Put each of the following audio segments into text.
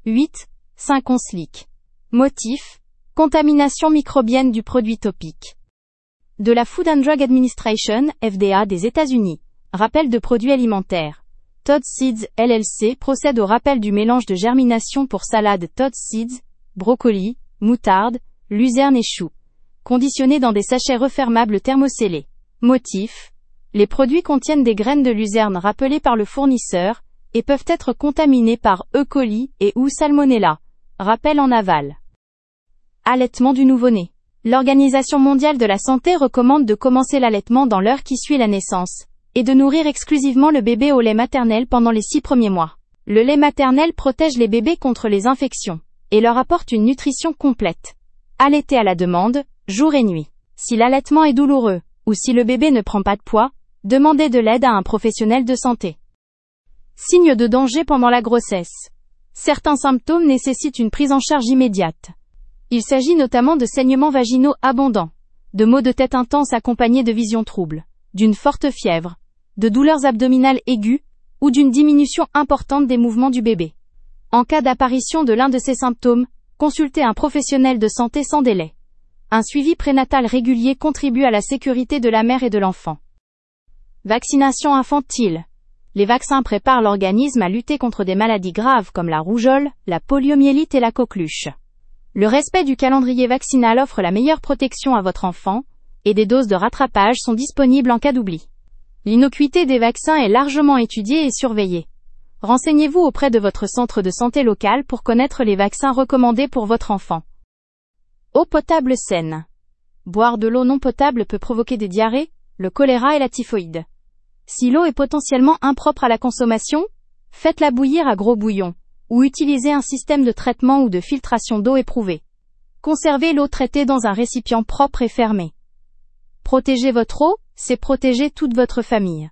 8, 5 onces liq. Motif: contamination microbienne du produit topique. De la Food and Drug Administration, FDA des États-Unis. Rappel de produits alimentaires. Todd Seeds, LLC procède au rappel du mélange de germination pour salade Todd Seeds, brocoli, moutarde, luzerne et choux. Conditionné dans des sachets refermables thermocellés. Motif: les produits contiennent des graines de luzerne rappelées par le fournisseur et peuvent être contaminés par E. coli et ou Salmonella. Rappel en aval. Allaitement du nouveau-né. L'Organisation mondiale de la santé recommande de commencer l'allaitement dans l'heure qui suit la naissance et de nourrir exclusivement le bébé au lait maternel pendant les 6 premiers mois. Le lait maternel protège les bébés contre les infections et leur apporte une nutrition complète. Allaiter à la demande, jour et nuit. Si l'allaitement est douloureux ou si le bébé ne prend pas de poids, demandez de l'aide à un professionnel de santé. Signes de danger pendant la grossesse. Certains symptômes nécessitent une prise en charge immédiate. Il s'agit notamment de saignements vaginaux abondants, de maux de tête intenses accompagnés de visions troubles, d'une forte fièvre, de douleurs abdominales aiguës ou d'une diminution importante des mouvements du bébé. En cas d'apparition de l'un de ces symptômes, consultez un professionnel de santé sans délai. Un suivi prénatal régulier contribue à la sécurité de la mère et de l'enfant. Vaccination infantile. Les vaccins préparent l'organisme à lutter contre des maladies graves comme la rougeole, la poliomyélite et la coqueluche. Le respect du calendrier vaccinal offre la meilleure protection à votre enfant, et des doses de rattrapage sont disponibles en cas d'oubli. L'innocuité des vaccins est largement étudiée et surveillée. Renseignez-vous auprès de votre centre de santé local pour connaître les vaccins recommandés pour votre enfant. Eau potable saine. Boire de l'eau non potable peut provoquer des diarrhées, le choléra et la typhoïde. Si l'eau est potentiellement impropre à la consommation, faites-la bouillir à gros bouillon, ou utilisez un système de traitement ou de filtration d'eau éprouvé. Conservez l'eau traitée dans un récipient propre et fermé. Protéger votre eau, c'est protéger toute votre famille.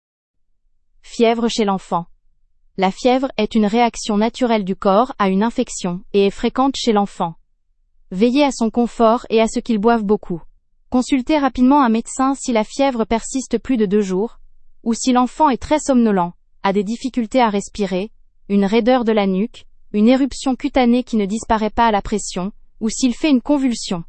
Fièvre chez l'enfant. La fièvre est une réaction naturelle du corps à une infection et est fréquente chez l'enfant. Veillez à son confort et à ce qu'il boive beaucoup. Consultez rapidement un médecin si la fièvre persiste plus de 2 jours, ou si l'enfant est très somnolent, a des difficultés à respirer, une raideur de la nuque, une éruption cutanée qui ne disparaît pas à la pression, ou s'il fait une convulsion.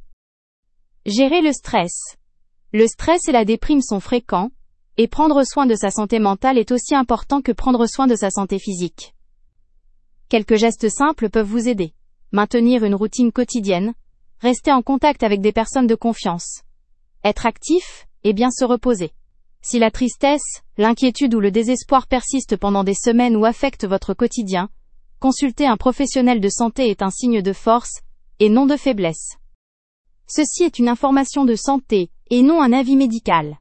Gérer le stress. Le stress et la déprime sont fréquents, et prendre soin de sa santé mentale est aussi important que prendre soin de sa santé physique. Quelques gestes simples peuvent vous aider. Maintenir une routine quotidienne, rester en contact avec des personnes de confiance, être actif et bien se reposer. Si la tristesse, l'inquiétude ou le désespoir persistent pendant des semaines ou affectent votre quotidien, consulter un professionnel de santé est un signe de force, et non de faiblesse. Ceci est une information de santé, et non un avis médical.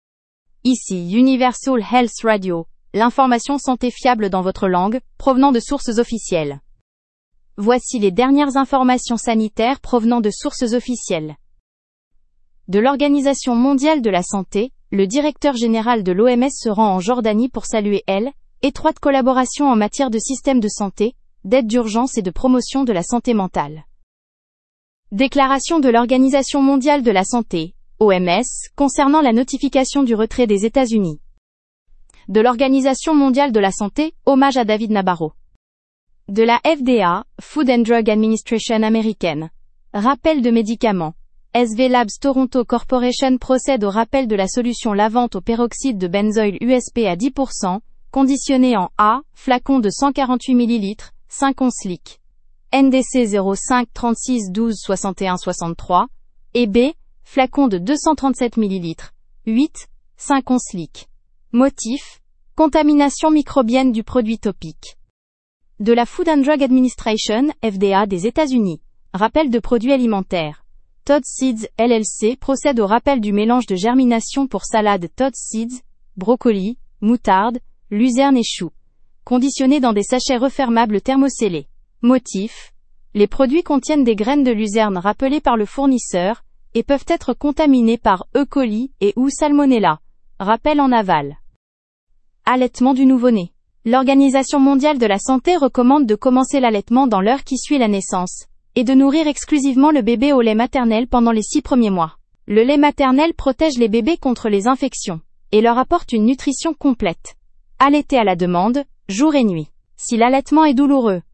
Ici Universal Health Radio, l'information santé fiable dans votre langue, provenant de sources officielles. Voici les dernières informations sanitaires provenant de sources officielles. De l'Organisation mondiale de la santé, le directeur général de l'OMS se rend en Jordanie pour saluer étroite collaboration en matière de système de santé, d'aide d'urgence et de promotion de la santé mentale. Déclaration de l'Organisation mondiale de la santé, OMS, concernant la notification du retrait des États-Unis. De l'Organisation mondiale de la santé, hommage à David Nabarro. De la FDA, Food and Drug Administration américaine. Rappel de médicaments. SV Labs Toronto Corporation procède au rappel de la solution lavante au peroxyde de benzoyl USP à 10%, conditionné en A, flacon de 148 ml, 5 onces liq. NDC 05 36 12 61 63, et B, flacon de 237 ml, 8, 5 onces liq. Motif: contamination microbienne du produit topique. De la Food and Drug Administration, FDA des États-Unis. Rappel de produits alimentaires. Todd Seeds, LLC procède au rappel du mélange de germination pour salade Todd Seeds, brocoli, moutarde, luzerne et choux. Conditionné dans des sachets refermables thermocellés. Motif: les produits contiennent des graines de luzerne rappelées par le fournisseur et peuvent être contaminés par E. coli et ou Salmonella. Rappel en aval. Allaitement du nouveau-né. L'Organisation mondiale de la santé recommande de commencer l'allaitement dans l'heure qui suit la naissance et de nourrir exclusivement le bébé au lait maternel pendant les 6 premiers mois. Le lait maternel protège les bébés contre les infections et leur apporte une nutrition complète. Allaiter à la demande, jour et nuit. Si l'allaitement est douloureux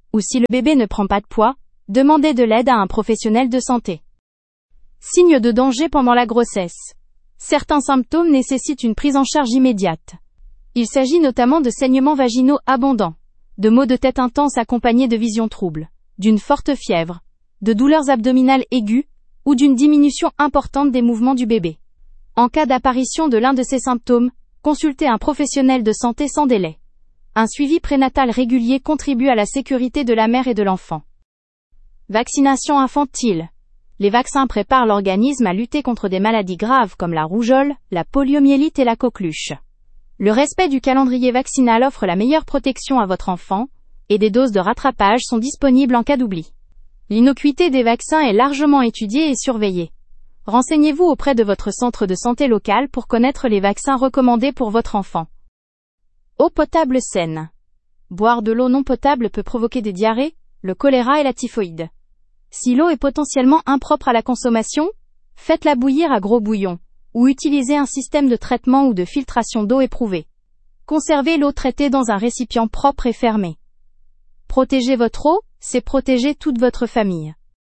ou si le bébé ne prend pas de poids, demandez de l'aide à un professionnel de santé. Signes de danger pendant la grossesse. Certains symptômes nécessitent une prise en charge immédiate. Il s'agit notamment de saignements vaginaux abondants, de maux de tête intenses accompagnés de visions troubles, d'une forte fièvre, de douleurs abdominales aiguës ou d'une diminution importante des mouvements du bébé. En cas d'apparition de l'un de ces symptômes, consultez un professionnel de santé sans délai. Un suivi prénatal régulier contribue à la sécurité de la mère et de l'enfant. Vaccination infantile. Les vaccins préparent l'organisme à lutter contre des maladies graves comme la rougeole, la poliomyélite et la coqueluche. Le respect du calendrier vaccinal offre la meilleure protection à votre enfant, et des doses de rattrapage sont disponibles en cas d'oubli. L'innocuité des vaccins est largement étudiée et surveillée. Renseignez-vous auprès de votre centre de santé local pour connaître les vaccins recommandés pour votre enfant. Eau potable saine. Boire de l'eau non potable peut provoquer des diarrhées, le choléra et la typhoïde. Si l'eau est potentiellement impropre à la consommation, faites-la bouillir à gros bouillon, ou utilisez un système de traitement ou de filtration d'eau éprouvé. Conservez l'eau traitée dans un récipient propre et fermé. Protéger votre eau, c'est protéger toute votre famille.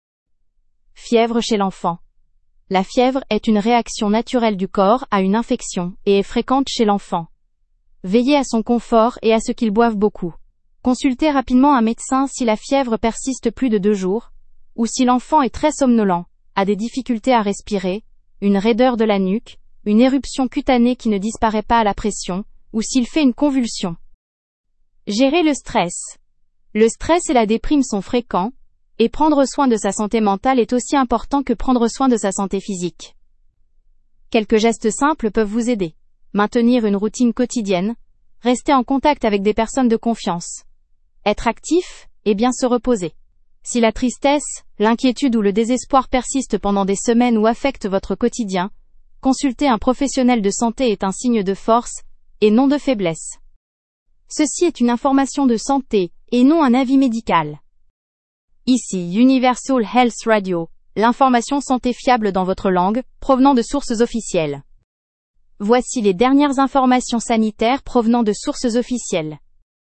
Fièvre chez l'enfant. La fièvre est une réaction naturelle du corps à une infection et est fréquente chez l'enfant. Veillez à son confort et à ce qu'il boive beaucoup. Consultez rapidement un médecin si la fièvre persiste plus de 2 jours, ou si l'enfant est très somnolent, a des difficultés à respirer, une raideur de la nuque, une éruption cutanée qui ne disparaît pas à la pression, ou s'il fait une convulsion. Gérer le stress. Le stress et la déprime sont fréquents, et prendre soin de sa santé mentale est aussi important que prendre soin de sa santé physique. Quelques gestes simples peuvent vous aider. Maintenir une routine quotidienne, rester en contact avec des personnes de confiance, être actif et bien se reposer. Si la tristesse, l'inquiétude ou le désespoir persistent pendant des semaines ou affectent votre quotidien, consulter un professionnel de santé est un signe de force, et non de faiblesse. Ceci est une information de santé, et non un avis médical. Ici Universal Health Radio, l'information santé fiable dans votre langue, provenant de sources officielles. Voici les dernières informations sanitaires provenant de sources officielles.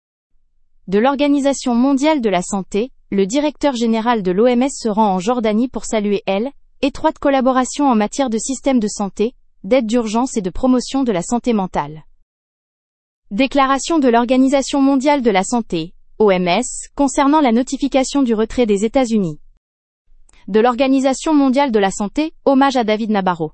De l'Organisation mondiale de la santé, le directeur général de l'OMS se rend en Jordanie pour saluer étroite collaboration en matière de système de santé, d'aide d'urgence et de promotion de la santé mentale. Déclaration de l'Organisation mondiale de la santé, OMS, concernant la notification du retrait des États-Unis. De l'Organisation mondiale de la santé, hommage à David Nabarro.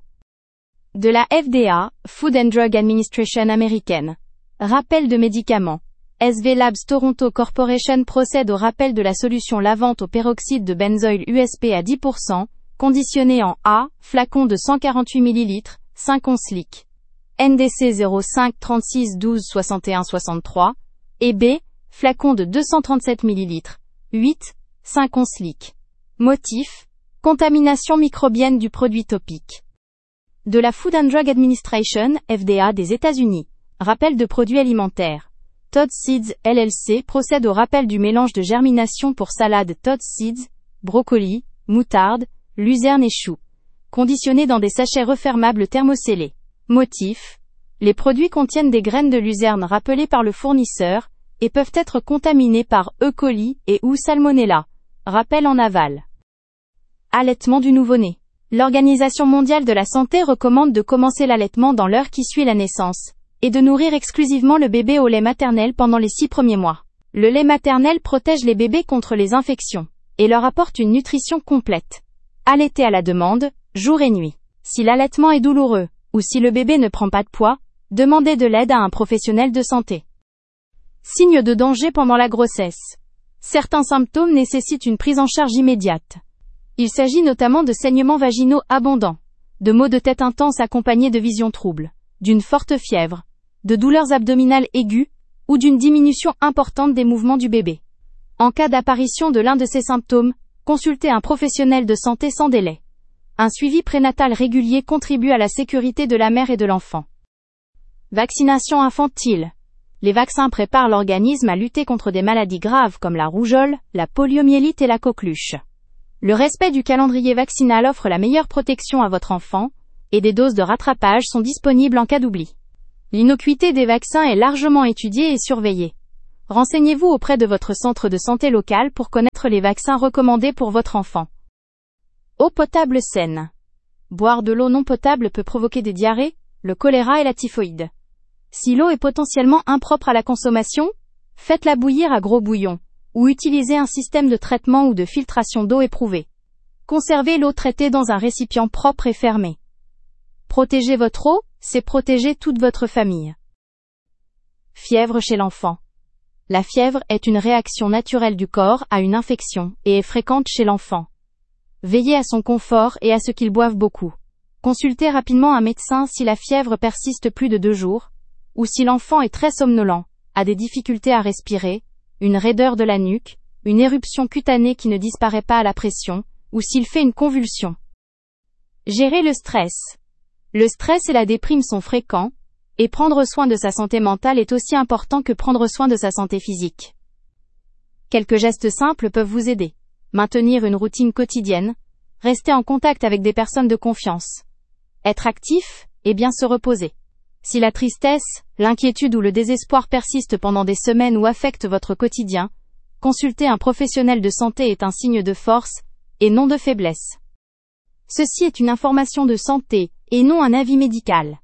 De la FDA, Food and Drug Administration américaine. Rappel de médicaments. SV Labs Toronto Corporation procède au rappel de la solution lavante au peroxyde de benzoyl USP à 10%, conditionnée en A, flacon de 148 ml, 5 onces liq. NDC 05 36 12 61 63, et B, flacon de 237 ml, 8, 5 onces liq. Motif, contamination microbienne du produit topique. De la Food and Drug Administration, FDA des États-Unis. Rappel de produits alimentaires. Todd Seeds, LLC procède au rappel du mélange de germination pour salade Todd Seeds, brocoli, moutarde, luzerne et choux. Conditionné dans des sachets refermables thermocellés. Motif, les produits contiennent des graines de luzerne rappelées par le fournisseur, et peuvent être contaminés par E. coli et ou Salmonella. Rappel en aval. Allaitement du nouveau-né. L'Organisation mondiale de la santé recommande de commencer l'allaitement dans l'heure qui suit la naissance, et de nourrir exclusivement le bébé au lait maternel pendant les 6 premiers mois. Le lait maternel protège les bébés contre les infections, et leur apporte une nutrition complète. Allaiter à la demande, jour et nuit. Si l'allaitement est douloureux, ou si le bébé ne prend pas de poids, demandez de l'aide à un professionnel de santé. Signes de danger pendant la grossesse. Certains symptômes nécessitent une prise en charge immédiate. Il s'agit notamment de saignements vaginaux abondants, de maux de tête intenses accompagnés de visions troubles, d'une forte fièvre, de douleurs abdominales aiguës, ou d'une diminution importante des mouvements du bébé. En cas d'apparition de l'un de ces symptômes, consultez un professionnel de santé sans délai. Un suivi prénatal régulier contribue à la sécurité de la mère et de l'enfant. Vaccination infantile. Les vaccins préparent l'organisme à lutter contre des maladies graves comme la rougeole, la poliomyélite et la coqueluche. Le respect du calendrier vaccinal offre la meilleure protection à votre enfant, et des doses de rattrapage sont disponibles en cas d'oubli. L'innocuité des vaccins est largement étudiée et surveillée. Renseignez-vous auprès de votre centre de santé local pour connaître les vaccins recommandés pour votre enfant. Eau potable saine. Boire de l'eau non potable peut provoquer des diarrhées, le choléra et la typhoïde. Si l'eau est potentiellement impropre à la consommation, faites-la bouillir à gros bouillon, ou utilisez un système de traitement ou de filtration d'eau éprouvé. Conservez l'eau traitée dans un récipient propre et fermé. Protéger votre eau, c'est protéger toute votre famille. Fièvre chez l'enfant. La fièvre est une réaction naturelle du corps à une infection et est fréquente chez l'enfant. Veillez à son confort et à ce qu'il boive beaucoup. Consultez rapidement un médecin si la fièvre persiste plus de 2 jours, ou si l'enfant est très somnolent, a des difficultés à respirer, une raideur de la nuque, une éruption cutanée qui ne disparaît pas à la pression, ou s'il fait une convulsion. Gérer le stress. Le stress et la déprime sont fréquents, et prendre soin de sa santé mentale est aussi important que prendre soin de sa santé physique. Quelques gestes simples peuvent vous aider. Maintenir une routine quotidienne, rester en contact avec des personnes de confiance, être actif et bien se reposer. Si la tristesse, l'inquiétude ou le désespoir persistent pendant des semaines ou affectent votre quotidien, consulter un professionnel de santé est un signe de force et non de faiblesse. Ceci est une information de santé et non un avis médical.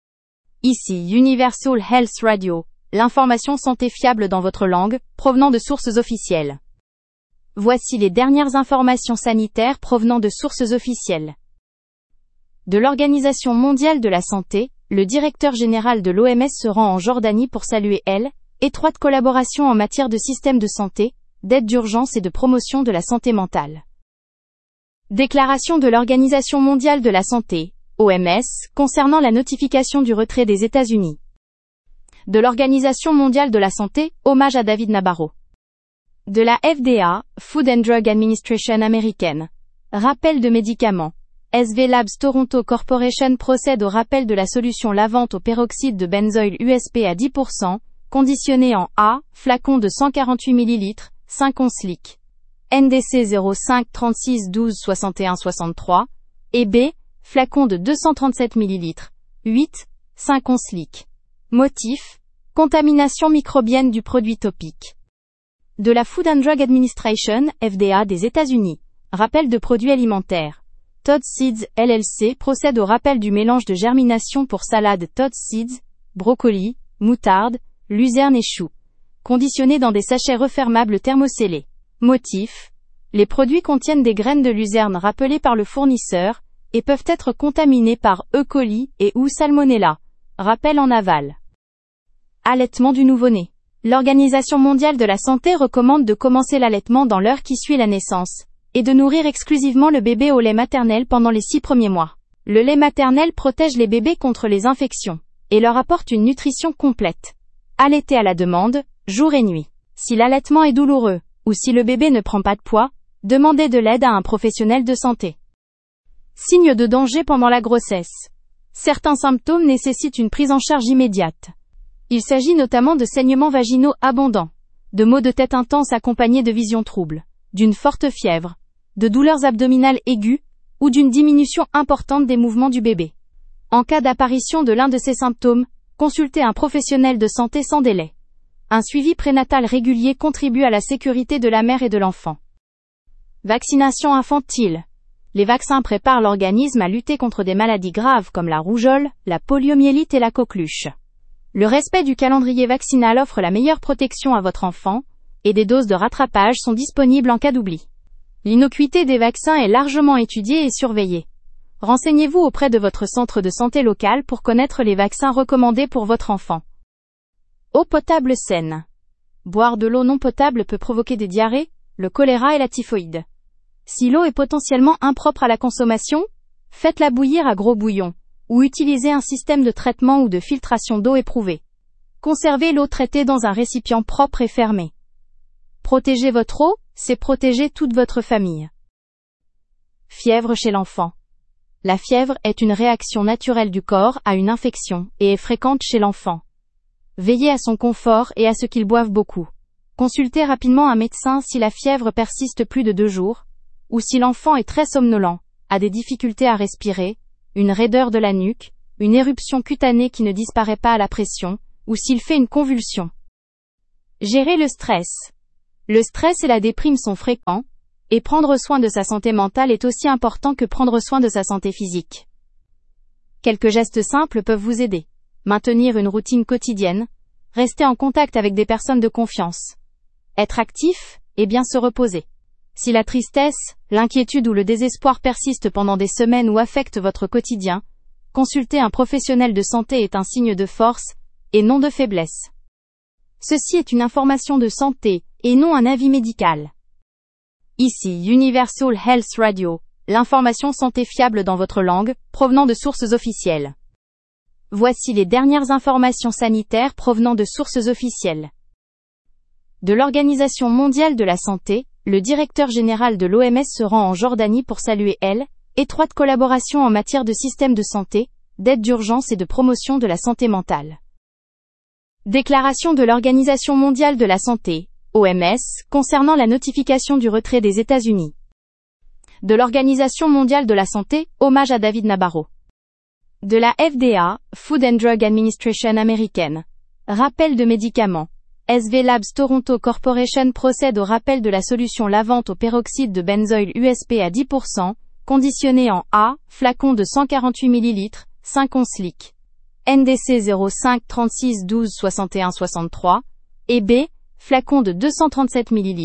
Ici Universal Health Radio, l'information santé fiable dans votre langue, provenant de sources officielles. Voici les dernières informations sanitaires provenant de sources officielles. De l'Organisation mondiale de la santé, le directeur général de l'OMS se rend en Jordanie pour saluer étroite collaboration en matière de système de santé, d'aide d'urgence et de promotion de la santé mentale. Déclaration de l'Organisation mondiale de la santé, OMS, concernant la notification du retrait des États-Unis. De l'Organisation mondiale de la santé, hommage à David Nabarro. De la FDA, Food and Drug Administration américaine. Rappel de médicaments. SV Labs Toronto Corporation procède au rappel de la solution lavante au peroxyde de benzoyl USP à 10%, conditionnée en A, flacon de 148 ml, 5 onces liq. NDC 05 36 12 61 63, et B, flacon de 237 ml, 8, 5 onces liq. Motif, contamination microbienne du produit topique. De la Food and Drug Administration, FDA des États-Unis. Rappel de produits alimentaires. Todd Seeds, LLC procède au rappel du mélange de germination pour salade Todd Seeds, brocoli, moutarde, luzerne et choux. Conditionné dans des sachets refermables thermocellés. Motif, les produits contiennent des graines de luzerne rappelées par le fournisseur, et peuvent être contaminés par E. coli et ou Salmonella. Rappel en aval. Allaitement du nouveau-né. L'Organisation mondiale de la santé recommande de commencer l'allaitement dans l'heure qui suit la naissance, et de nourrir exclusivement le bébé au lait maternel pendant les 6 premiers mois. Le lait maternel protège les bébés contre les infections, et leur apporte une nutrition complète. Allaiter à la demande, jour et nuit. Si l'allaitement est douloureux, ou si le bébé ne prend pas de poids, demandez de l'aide à un professionnel de santé. Signes de danger pendant la grossesse. Certains symptômes nécessitent une prise en charge immédiate. Il s'agit notamment de saignements vaginaux abondants, de maux de tête intenses accompagnés de visions troubles, d'une forte fièvre, de douleurs abdominales aiguës, ou d'une diminution importante des mouvements du bébé. En cas d'apparition de l'un de ces symptômes, consultez un professionnel de santé sans délai. Un suivi prénatal régulier contribue à la sécurité de la mère et de l'enfant. Vaccination infantile. Les vaccins préparent l'organisme à lutter contre des maladies graves comme la rougeole, la poliomyélite et la coqueluche. Le respect du calendrier vaccinal offre la meilleure protection à votre enfant, et des doses de rattrapage sont disponibles en cas d'oubli. L'innocuité des vaccins est largement étudiée et surveillée. Renseignez-vous auprès de votre centre de santé local pour connaître les vaccins recommandés pour votre enfant. Eau potable saine. Boire de l'eau non potable peut provoquer des diarrhées, le choléra et la typhoïde. Si l'eau est potentiellement impropre à la consommation, faites-la bouillir à gros bouillon, ou utilisez un système de traitement ou de filtration d'eau éprouvé. Conservez l'eau traitée dans un récipient propre et fermé. Protéger votre eau, c'est protéger toute votre famille. Fièvre chez l'enfant. La fièvre est une réaction naturelle du corps à une infection et est fréquente chez l'enfant. Veillez à son confort et à ce qu'il boive beaucoup. Consultez rapidement un médecin si la fièvre persiste plus de 2 jours, ou si l'enfant est très somnolent, a des difficultés à respirer, une raideur de la nuque, une éruption cutanée qui ne disparaît pas à la pression, ou s'il fait une convulsion. Gérer le stress. Le stress et la déprime sont fréquents, et prendre soin de sa santé mentale est aussi important que prendre soin de sa santé physique. Quelques gestes simples peuvent vous aider. Maintenir une routine quotidienne, rester en contact avec des personnes de confiance, être actif et bien se reposer. Si la tristesse, l'inquiétude ou le désespoir persistent pendant des semaines ou affectent votre quotidien, consulter un professionnel de santé est un signe de force et non de faiblesse. Ceci est une information de santé et non un avis médical. Ici Universal Health Radio, l'information santé fiable dans votre langue, provenant de sources officielles. Voici les dernières informations sanitaires provenant de sources officielles. De l'Organisation mondiale de la santé, le directeur général de l'OMS se rend en Jordanie pour saluer étroite collaboration en matière de système de santé, d'aide d'urgence et de promotion de la santé mentale. Déclaration de l'Organisation mondiale de la santé, OMS, concernant la notification du retrait des États-Unis. De l'Organisation mondiale de la santé, hommage à David Nabarro. De la FDA, Food and Drug Administration américaine. Rappel de médicaments. SV Labs Toronto Corporation procède au rappel de la solution lavante au peroxyde de benzoyl USP à 10%, conditionné en A, flacon de 148 ml, 5 onces liq. NDC 05 36 12 61 63, et B, flacon de 237 ml,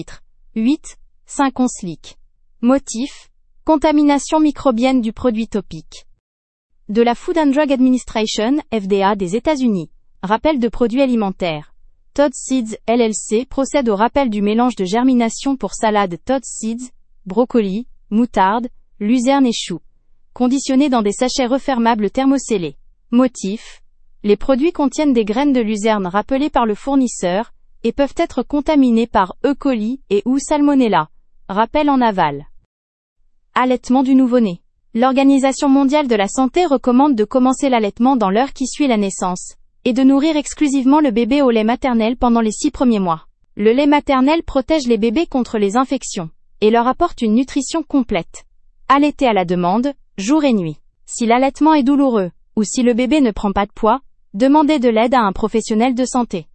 8, 5 onces liq. Motif, contamination microbienne du produit topique. De la Food and Drug Administration, FDA des États-Unis. Rappel de produits alimentaires. Todd Seeds, LLC procède au rappel du mélange de germination pour salade Todd Seeds, brocoli, moutarde, luzerne et choux. Conditionné dans des sachets refermables thermocellés. Motif, les produits contiennent des graines de luzerne rappelées par le fournisseur, et peuvent être contaminés par E. coli et ou Salmonella. Rappel en aval. Allaitement du nouveau-né. L'Organisation mondiale de la santé recommande de commencer l'allaitement dans l'heure qui suit la naissance, et de nourrir exclusivement le bébé au lait maternel pendant les 6 premiers mois. Le lait maternel protège les bébés contre les infections, et leur apporte une nutrition complète. Allaiter à la demande, jour et nuit. Si l'allaitement est douloureux, ou si le bébé ne prend pas de poids, demandez de l'aide à un professionnel de santé.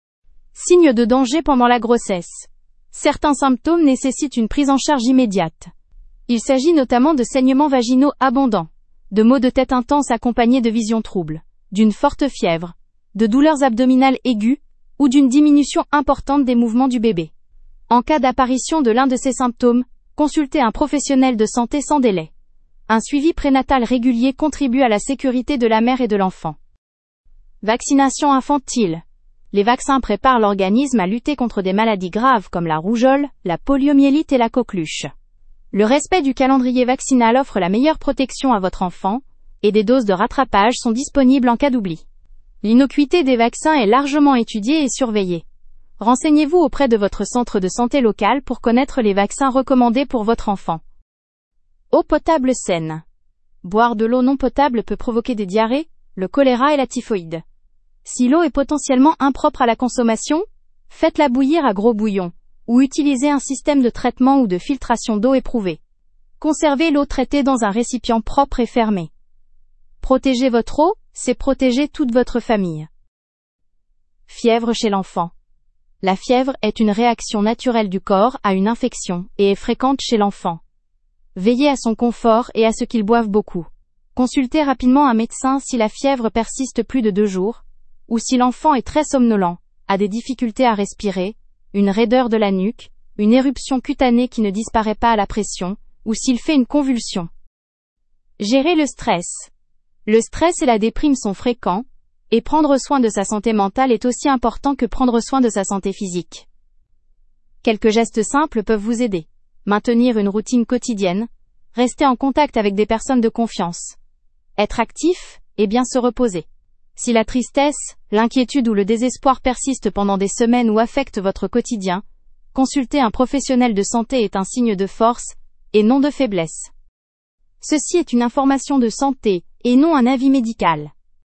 Signes de danger pendant la grossesse. Certains symptômes nécessitent une prise en charge immédiate. Il s'agit notamment de saignements vaginaux abondants, de maux de tête intenses accompagnés de visions troubles, d'une forte fièvre, de douleurs abdominales aiguës, ou d'une diminution importante des mouvements du bébé. En cas d'apparition de l'un de ces symptômes, consultez un professionnel de santé sans délai. Un suivi prénatal régulier contribue à la sécurité de la mère et de l'enfant. Vaccination infantile. Les vaccins préparent l'organisme à lutter contre des maladies graves comme la rougeole, la poliomyélite et la coqueluche. Le respect du calendrier vaccinal offre la meilleure protection à votre enfant, et des doses de rattrapage sont disponibles en cas d'oubli. L'innocuité des vaccins est largement étudiée et surveillée. Renseignez-vous auprès de votre centre de santé local pour connaître les vaccins recommandés pour votre enfant. Eau potable saine. Boire de l'eau non potable peut provoquer des diarrhées, le choléra et la typhoïde. Si l'eau est potentiellement impropre à la consommation, faites-la bouillir à gros bouillon, ou utilisez un système de traitement ou de filtration d'eau éprouvé. Conservez l'eau traitée dans un récipient propre et fermé. Protéger votre eau, c'est protéger toute votre famille. Fièvre chez l'enfant. La fièvre est une réaction naturelle du corps à une infection et est fréquente chez l'enfant. Veillez à son confort et à ce qu'il boive beaucoup. Consultez rapidement un médecin si la fièvre persiste plus de 2 jours, ou si l'enfant est très somnolent, a des difficultés à respirer, une raideur de la nuque, une éruption cutanée qui ne disparaît pas à la pression, ou s'il fait une convulsion. Gérer le stress. Le stress et la déprime sont fréquents, et prendre soin de sa santé mentale est aussi important que prendre soin de sa santé physique. Quelques gestes simples peuvent vous aider. Maintenir une routine quotidienne, rester en contact avec des personnes de confiance, être actif et bien se reposer. Si la tristesse, l'inquiétude ou le désespoir persistent pendant des semaines ou affectent votre quotidien, consulter un professionnel de santé est un signe de force et non de faiblesse. Ceci est une information de santé et non un avis médical.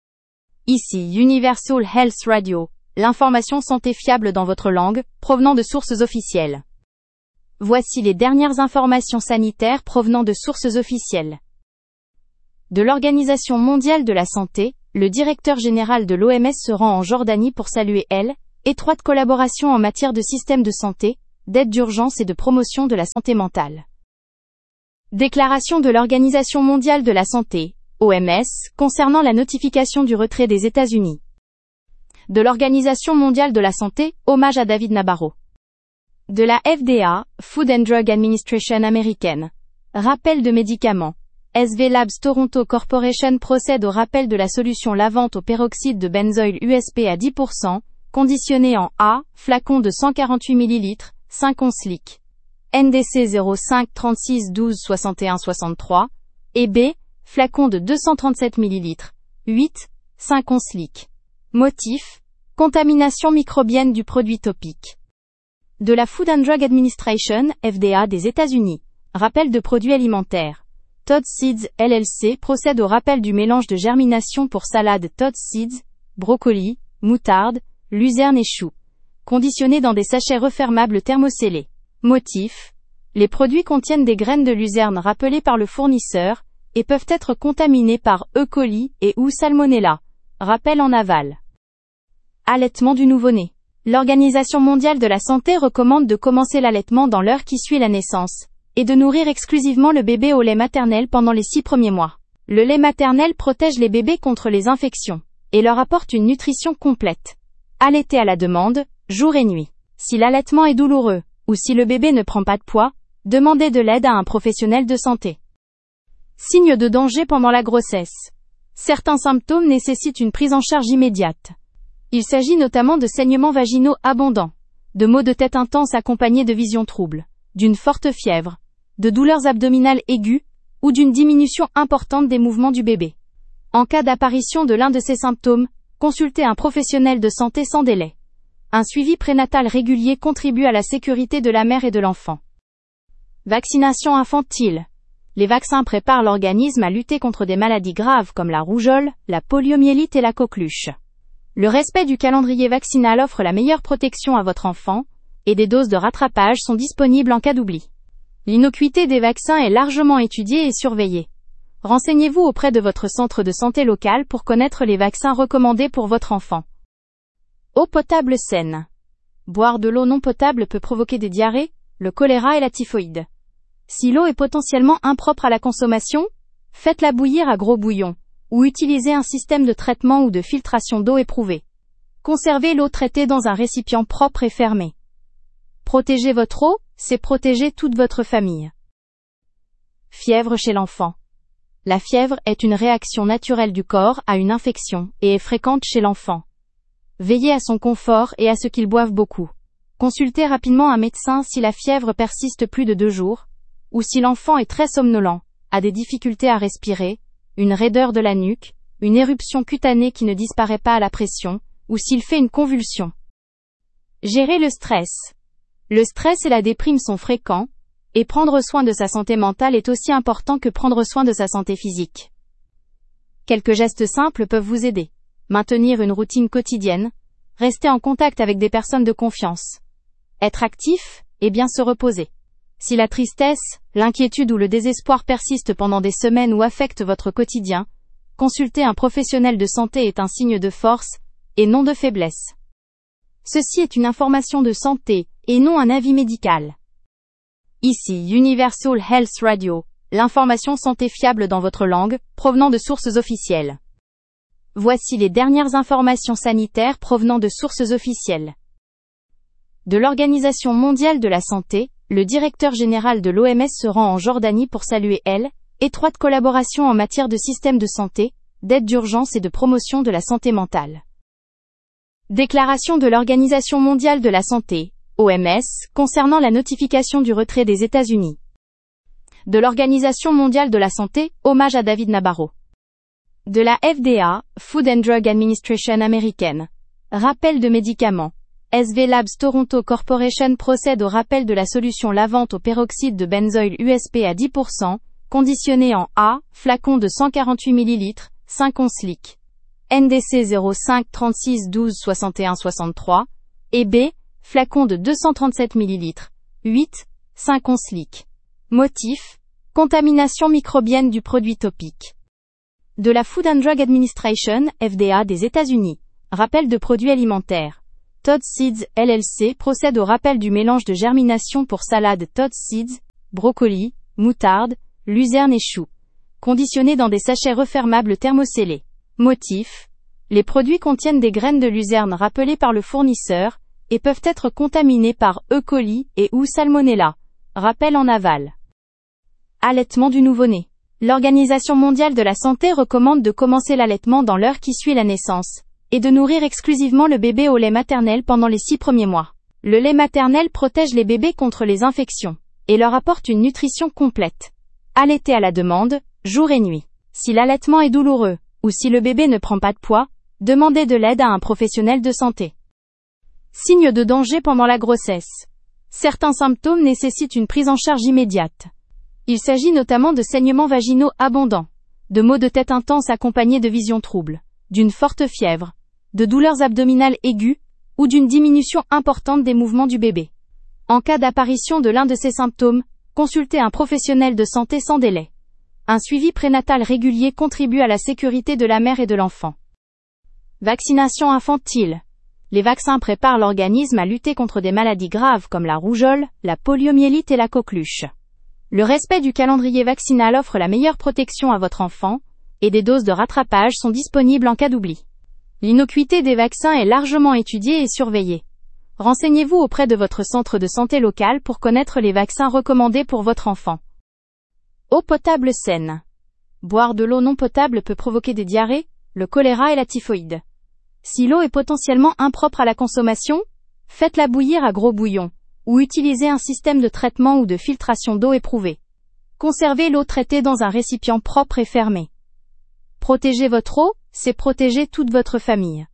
Ici Universal Health Radio, l'information santé fiable dans votre langue, provenant de sources officielles. Voici les dernières informations sanitaires provenant de sources officielles. De l'Organisation mondiale de la santé, le directeur général de l'OMS se rend en Jordanie pour saluer étroite collaboration en matière de système de santé, d'aide d'urgence et de promotion de la santé mentale. Déclaration de l'Organisation mondiale de la santé, OMS, concernant la notification du retrait des États-Unis. De l'Organisation mondiale de la santé, hommage à David Nabarro. De la FDA, Food and Drug Administration américaine. Rappel de médicaments. SV Labs Toronto Corporation procède au rappel de la solution lavante au peroxyde de benzoyl USP à 10%, conditionné en A, flacon de 148 ml, 5 onces liq. NDC 05 36 12 61 63, et B, flacon de 237 ml, 8, 5 onces liq. Motif, contamination microbienne du produit topique. De la Food and Drug Administration, FDA des États-Unis. Rappel de produits alimentaires. Todd Seeds, LLC procède au rappel du mélange de germination pour salade Todd Seeds, brocoli, moutarde, luzerne et choux. Conditionné dans des sachets refermables thermocellés. Motif, les produits contiennent des graines de luzerne rappelées par le fournisseur, et peuvent être contaminés par E. coli et ou Salmonella. Rappel en aval. Allaitement du nouveau-né. L'Organisation mondiale de la santé recommande de commencer l'allaitement dans l'heure qui suit la naissance, et de nourrir exclusivement le bébé au lait maternel pendant les 6 premiers mois. Le lait maternel protège les bébés contre les infections, et leur apporte une nutrition complète. Allaiter à la demande, jour et nuit. Si l'allaitement est douloureux, ou si le bébé ne prend pas de poids, demandez de l'aide à un professionnel de santé. Signes de danger pendant la grossesse. Certains symptômes nécessitent une prise en charge immédiate. Il s'agit notamment de saignements vaginaux abondants, de maux de tête intenses accompagnés de visions troubles, d'une forte fièvre, de douleurs abdominales aiguës, ou d'une diminution importante des mouvements du bébé. En cas d'apparition de l'un de ces symptômes, consultez un professionnel de santé sans délai. Un suivi prénatal régulier contribue à la sécurité de la mère et de l'enfant. Vaccination infantile. Les vaccins préparent l'organisme à lutter contre des maladies graves comme la rougeole, la poliomyélite et la coqueluche. Le respect du calendrier vaccinal offre la meilleure protection à votre enfant, et des doses de rattrapage sont disponibles en cas d'oubli. L'innocuité des vaccins est largement étudiée et surveillée. Renseignez-vous auprès de votre centre de santé local pour connaître les vaccins recommandés pour votre enfant. Eau potable saine. Boire de l'eau non potable peut provoquer des diarrhées, le choléra et la typhoïde. Si l'eau est potentiellement impropre à la consommation, faites-la bouillir à gros bouillon, ou utilisez un système de traitement ou de filtration d'eau éprouvé. Conservez l'eau traitée dans un récipient propre et fermé. Protéger votre eau, c'est protéger toute votre famille. Fièvre chez l'enfant. La fièvre est une réaction naturelle du corps à une infection et est fréquente chez l'enfant. Veillez à son confort et à ce qu'il boive beaucoup. Consultez rapidement un médecin si la fièvre persiste plus de 2 jours, ou si l'enfant est très somnolent, a des difficultés à respirer, une raideur de la nuque, une éruption cutanée qui ne disparaît pas à la pression, ou s'il fait une convulsion. Gérer le stress. Le stress et la déprime sont fréquents, et prendre soin de sa santé mentale est aussi important que prendre soin de sa santé physique. Quelques gestes simples peuvent vous aider. Maintenir une routine quotidienne, rester en contact avec des personnes de confiance. Être actif, et bien se reposer. Si la tristesse, l'inquiétude ou le désespoir persistent pendant des semaines ou affectent votre quotidien, consulter un professionnel de santé est un signe de force, et non de faiblesse. Ceci est une information de santé, et non un avis médical. Ici Universal Health Radio, l'information santé fiable dans votre langue, provenant de sources officielles. Voici les dernières informations sanitaires provenant de sources officielles. De l'Organisation mondiale de la santé, le directeur général de l'OMS se rend en Jordanie pour saluer étroite collaboration en matière de système de santé, d'aide d'urgence et de promotion de la santé mentale. Déclaration de l'Organisation mondiale de la santé, OMS, concernant la notification du retrait des États-Unis. De l'Organisation mondiale de la santé, hommage à David Nabarro. De la FDA, Food and Drug Administration américaine. Rappel de médicaments. SV Labs Toronto Corporation procède au rappel de la solution lavante au peroxyde de benzoyl USP à 10%, conditionné en A, flacon de 148 ml, 5 onces liq. NDC 05 36 12 61 63, et B, flacon de 237 ml, 8, 5 onces liq. Motif, contamination microbienne du produit topique. De la Food and Drug Administration, FDA des États-Unis. Rappel de produits alimentaires. Todd Seeds, LLC procède au rappel du mélange de germination pour salade Todd Seeds, brocoli, moutarde, luzerne et choux. Conditionné dans des sachets refermables thermosellés. Motif: les produits contiennent des graines de luzerne rappelées par le fournisseur et peuvent être contaminés par E. coli et ou Salmonella. Rappel en aval. Allaitement du nouveau-né. L'Organisation mondiale de la santé recommande de commencer l'allaitement dans l'heure qui suit la naissance et de nourrir exclusivement le bébé au lait maternel pendant les 6 premiers mois. Le lait maternel protège les bébés contre les infections et leur apporte une nutrition complète. Allaiter à la demande, jour et nuit. Si l'allaitement est douloureux ou si le bébé ne prend pas de poids, demandez de l'aide à un professionnel de santé. Signes de danger pendant la grossesse. Certains symptômes nécessitent une prise en charge immédiate. Il s'agit notamment de saignements vaginaux abondants, de maux de tête intenses accompagnés de visions troubles, d'une forte fièvre, de douleurs abdominales aiguës ou d'une diminution importante des mouvements du bébé. En cas d'apparition de l'un de ces symptômes, consultez un professionnel de santé sans délai. Un suivi prénatal régulier contribue à la sécurité de la mère et de l'enfant. Vaccination infantile. Les vaccins préparent l'organisme à lutter contre des maladies graves comme la rougeole, la poliomyélite et la coqueluche. Le respect du calendrier vaccinal offre la meilleure protection à votre enfant, et des doses de rattrapage sont disponibles en cas d'oubli. L'innocuité des vaccins est largement étudiée et surveillée. Renseignez-vous auprès de votre centre de santé local pour connaître les vaccins recommandés pour votre enfant. Eau potable saine. Boire de l'eau non potable peut provoquer des diarrhées, le choléra et la typhoïde. Si l'eau est potentiellement impropre à la consommation, faites-la bouillir à gros bouillon, ou utilisez un système de traitement ou de filtration d'eau éprouvé. Conservez l'eau traitée dans un récipient propre et fermé. Protéger votre eau, c'est protéger toute votre famille.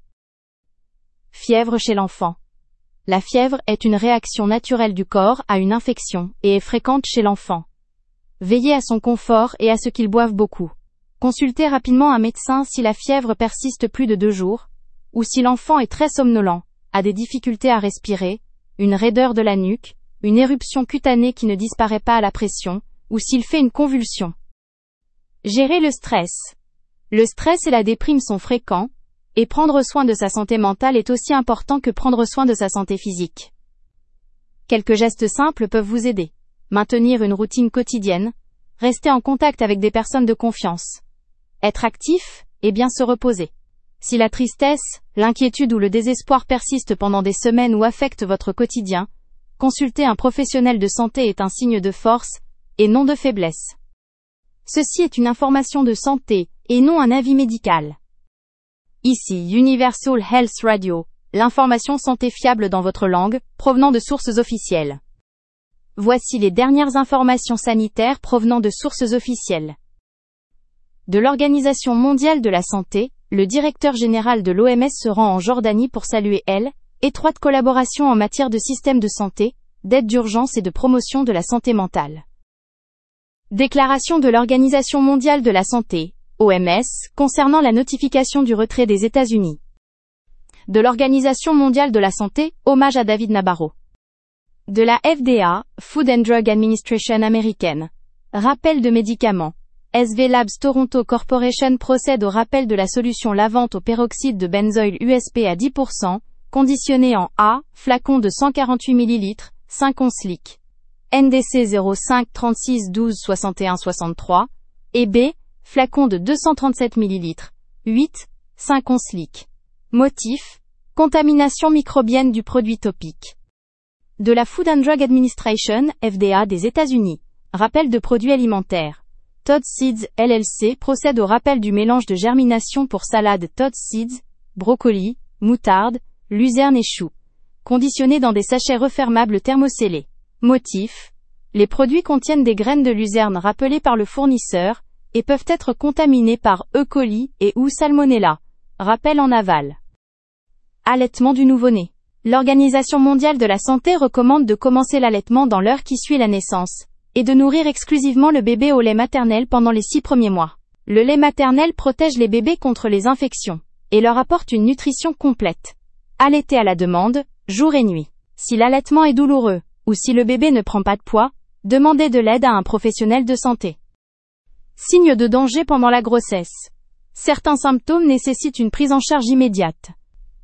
Fièvre chez l'enfant. La fièvre est une réaction naturelle du corps à une infection et est fréquente chez l'enfant. Veillez à son confort et à ce qu'il boive beaucoup. Consultez rapidement un médecin si la fièvre persiste plus de 2 jours, ou si l'enfant est très somnolent, a des difficultés à respirer, une raideur de la nuque, une éruption cutanée qui ne disparaît pas à la pression, ou s'il fait une convulsion. Gérer le stress. Le stress et la déprime sont fréquents, et prendre soin de sa santé mentale est aussi important que prendre soin de sa santé physique. Quelques gestes simples peuvent vous aider. Maintenir une routine quotidienne, rester en contact avec des personnes de confiance, être actif et bien se reposer. Si la tristesse, l'inquiétude ou le désespoir persistent pendant des semaines ou affectent votre quotidien, consulter un professionnel de santé est un signe de force et non de faiblesse. Ceci est une information de santé et non un avis médical. Ici Universal Health Radio, l'information santé fiable dans votre langue, provenant de sources officielles. Voici les dernières informations sanitaires provenant de sources officielles. De l'Organisation mondiale de la santé, le directeur général de l'OMS se rend en Jordanie pour saluer étroite collaboration en matière de système de santé, d'aide d'urgence et de promotion de la santé mentale. Déclaration de l'Organisation mondiale de la santé, OMS, concernant la notification du retrait des États-Unis. De l'Organisation mondiale de la santé, hommage à David Nabarro. De la FDA, Food and Drug Administration américaine. Rappel de médicaments. SV Labs Toronto Corporation procède au rappel de la solution lavante au peroxyde de benzoyl USP à 10%, conditionnée en A, flacon de 148 ml, 5 onces liq. NDC 05 36 12 61 63, et B, flacon de 237 ml, 8, 5 onces liq. Motif: contamination microbienne du produit topique. De la Food and Drug Administration, FDA des États-Unis. Rappel de produits alimentaires. Todd Seeds, LLC procède au rappel du mélange de germination pour salade Todd Seeds, brocoli, moutarde, luzerne et choux. Conditionné dans des sachets refermables thermosellés. Motif: les produits contiennent des graines de luzerne rappelées par le fournisseur et peuvent être contaminés par E. coli et ou Salmonella. Rappel en aval. Allaitement du nouveau-né. L'Organisation mondiale de la santé recommande de commencer l'allaitement dans l'heure qui suit la naissance et de nourrir exclusivement le bébé au lait maternel pendant les 6 premiers mois. Le lait maternel protège les bébés contre les infections et leur apporte une nutrition complète. Allaiter à la demande, jour et nuit. Si l'allaitement est douloureux ou si le bébé ne prend pas de poids, demandez de l'aide à un professionnel de santé. Signes de danger pendant la grossesse. Certains symptômes nécessitent une prise en charge immédiate.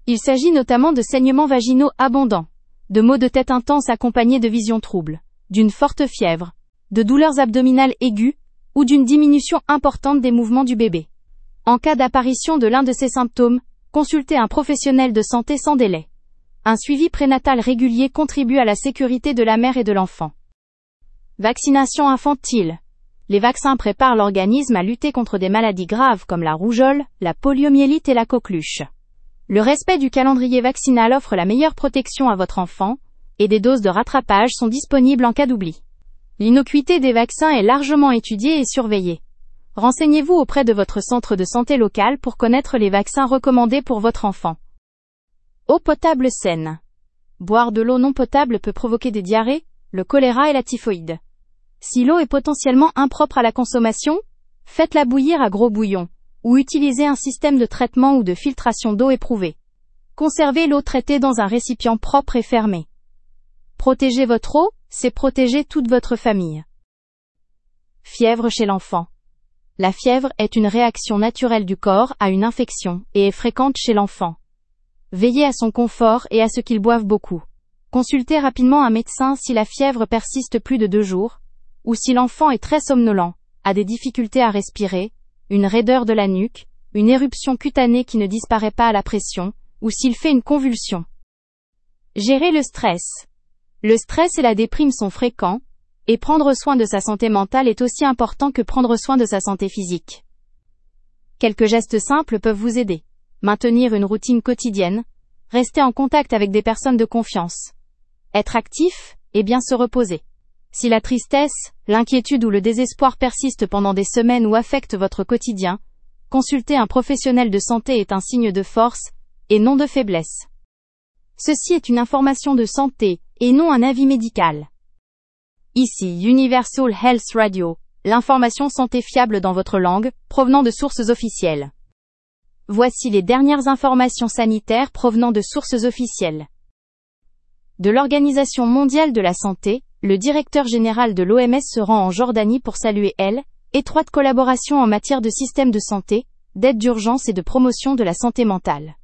Il s'agit notamment de saignements vaginaux abondants, de maux de tête intenses accompagnés de visions troubles, d'une forte fièvre, de douleurs abdominales aiguës ou d'une diminution importante des mouvements du bébé. En cas d'apparition de l'un de ces symptômes, consultez un professionnel de santé sans délai. Un suivi prénatal régulier contribue à la sécurité de la mère et de l'enfant. Vaccination infantile. Les vaccins préparent l'organisme à lutter contre des maladies graves comme la rougeole, la poliomyélite et la coqueluche. Le respect du calendrier vaccinal offre la meilleure protection à votre enfant, et des doses de rattrapage sont disponibles en cas d'oubli. L'innocuité des vaccins est largement étudiée et surveillée. Renseignez-vous auprès de votre centre de santé local pour connaître les vaccins recommandés pour votre enfant. Eau potable saine. Boire de l'eau non potable peut provoquer des diarrhées, le choléra et la typhoïde. Si l'eau est potentiellement impropre à la consommation, faites-la bouillir à gros bouillon, ou utilisez un système de traitement ou de filtration d'eau éprouvé. Conservez l'eau traitée dans un récipient propre et fermé. Protéger votre eau, c'est protéger toute votre famille. Fièvre chez l'enfant. La fièvre est une réaction naturelle du corps à une infection et est fréquente chez l'enfant. Veillez à son confort et à ce qu'il boive beaucoup. Consultez rapidement un médecin si la fièvre persiste plus de 2 jours, ou si l'enfant est très somnolent, a des difficultés à respirer, une raideur de la nuque, une éruption cutanée qui ne disparaît pas à la pression, ou s'il fait une convulsion. Gérer le stress. Le stress et la déprime sont fréquents, et prendre soin de sa santé mentale est aussi important que prendre soin de sa santé physique. Quelques gestes simples peuvent vous aider. Maintenir une routine quotidienne, rester en contact avec des personnes de confiance, être actif et bien se reposer. Si la tristesse, l'inquiétude ou le désespoir persistent pendant des semaines ou affectent votre quotidien, consulter un professionnel de santé est un signe de force, et non de faiblesse. Ceci est une information de santé, et non un avis médical. Ici Universal Health Radio, l'information santé fiable dans votre langue, provenant de sources officielles. Voici les dernières informations sanitaires provenant de sources officielles. De l'Organisation mondiale de la santé, le directeur général de l'OMS se rend en Jordanie pour saluer étroite collaboration en matière de système de santé, d'aide d'urgence et de promotion de la santé mentale.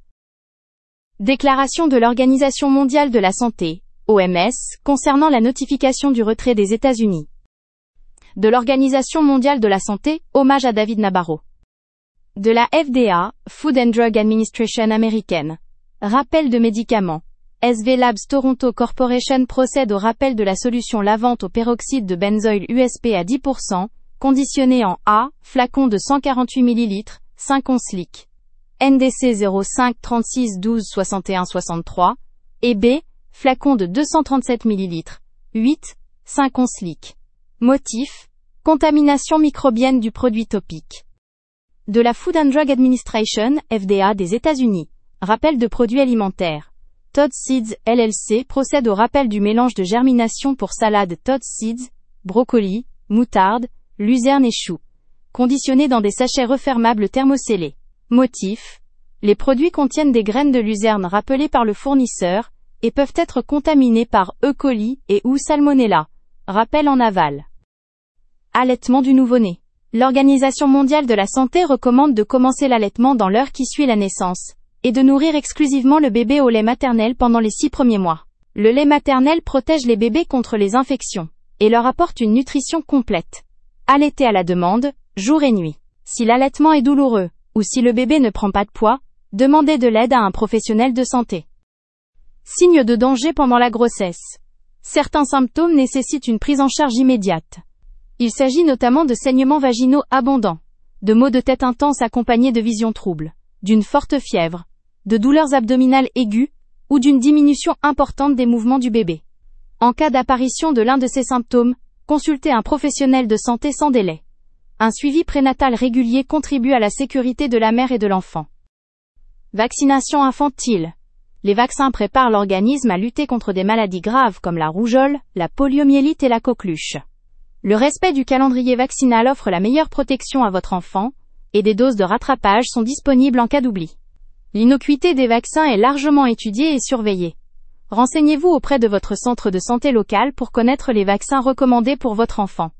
Déclaration de l'Organisation mondiale de la santé, OMS, concernant la notification du retrait des États-Unis. De l'Organisation mondiale de la santé, hommage à David Nabarro. De la FDA, Food and Drug Administration américaine. Rappel de médicaments. SV Labs Toronto Corporation procède au rappel de la solution lavante au peroxyde de benzoyl USP à 10%, conditionné en A, flacon de 148 ml, 5 onces liq. NDC 05 36 12 61 63, et B, flacon de 237 ml, 8, 5 onces liq. Motif, contamination microbienne du produit topique. De la Food and Drug Administration, FDA des États-Unis. Rappel de produits alimentaires. Todd Seeds, LLC procède au rappel du mélange de germination pour salade Todd Seeds, brocoli, moutarde, luzerne et choux. Conditionné dans des sachets refermables thermocellés. Motif, les produits contiennent des graines de luzerne rappelées par le fournisseur, et peuvent être contaminés par E. coli et ou Salmonella. Rappel en aval. Allaitement du nouveau-né. L'Organisation mondiale de la santé recommande de commencer l'allaitement dans l'heure qui suit la naissance, et de nourrir exclusivement le bébé au lait maternel pendant les 6 premiers mois. Le lait maternel protège les bébés contre les infections, et leur apporte une nutrition complète. Allaiter à la demande, jour et nuit. Si l'allaitement est douloureux, ou si le bébé ne prend pas de poids, demandez de l'aide à un professionnel de santé. Signes de danger pendant la grossesse. Certains symptômes nécessitent une prise en charge immédiate. Il s'agit notamment de saignements vaginaux abondants, de maux de tête intenses accompagnés de visions troubles, d'une forte fièvre, de douleurs abdominales aiguës, ou d'une diminution importante des mouvements du bébé. En cas d'apparition de l'un de ces symptômes, consultez un professionnel de santé sans délai. Un suivi prénatal régulier contribue à la sécurité de la mère et de l'enfant. Vaccination infantile. Les vaccins préparent l'organisme à lutter contre des maladies graves comme la rougeole, la poliomyélite et la coqueluche. Le respect du calendrier vaccinal offre la meilleure protection à votre enfant, et des doses de rattrapage sont disponibles en cas d'oubli. L'innocuité des vaccins est largement étudiée et surveillée. Renseignez-vous auprès de votre centre de santé local pour connaître les vaccins recommandés pour votre enfant.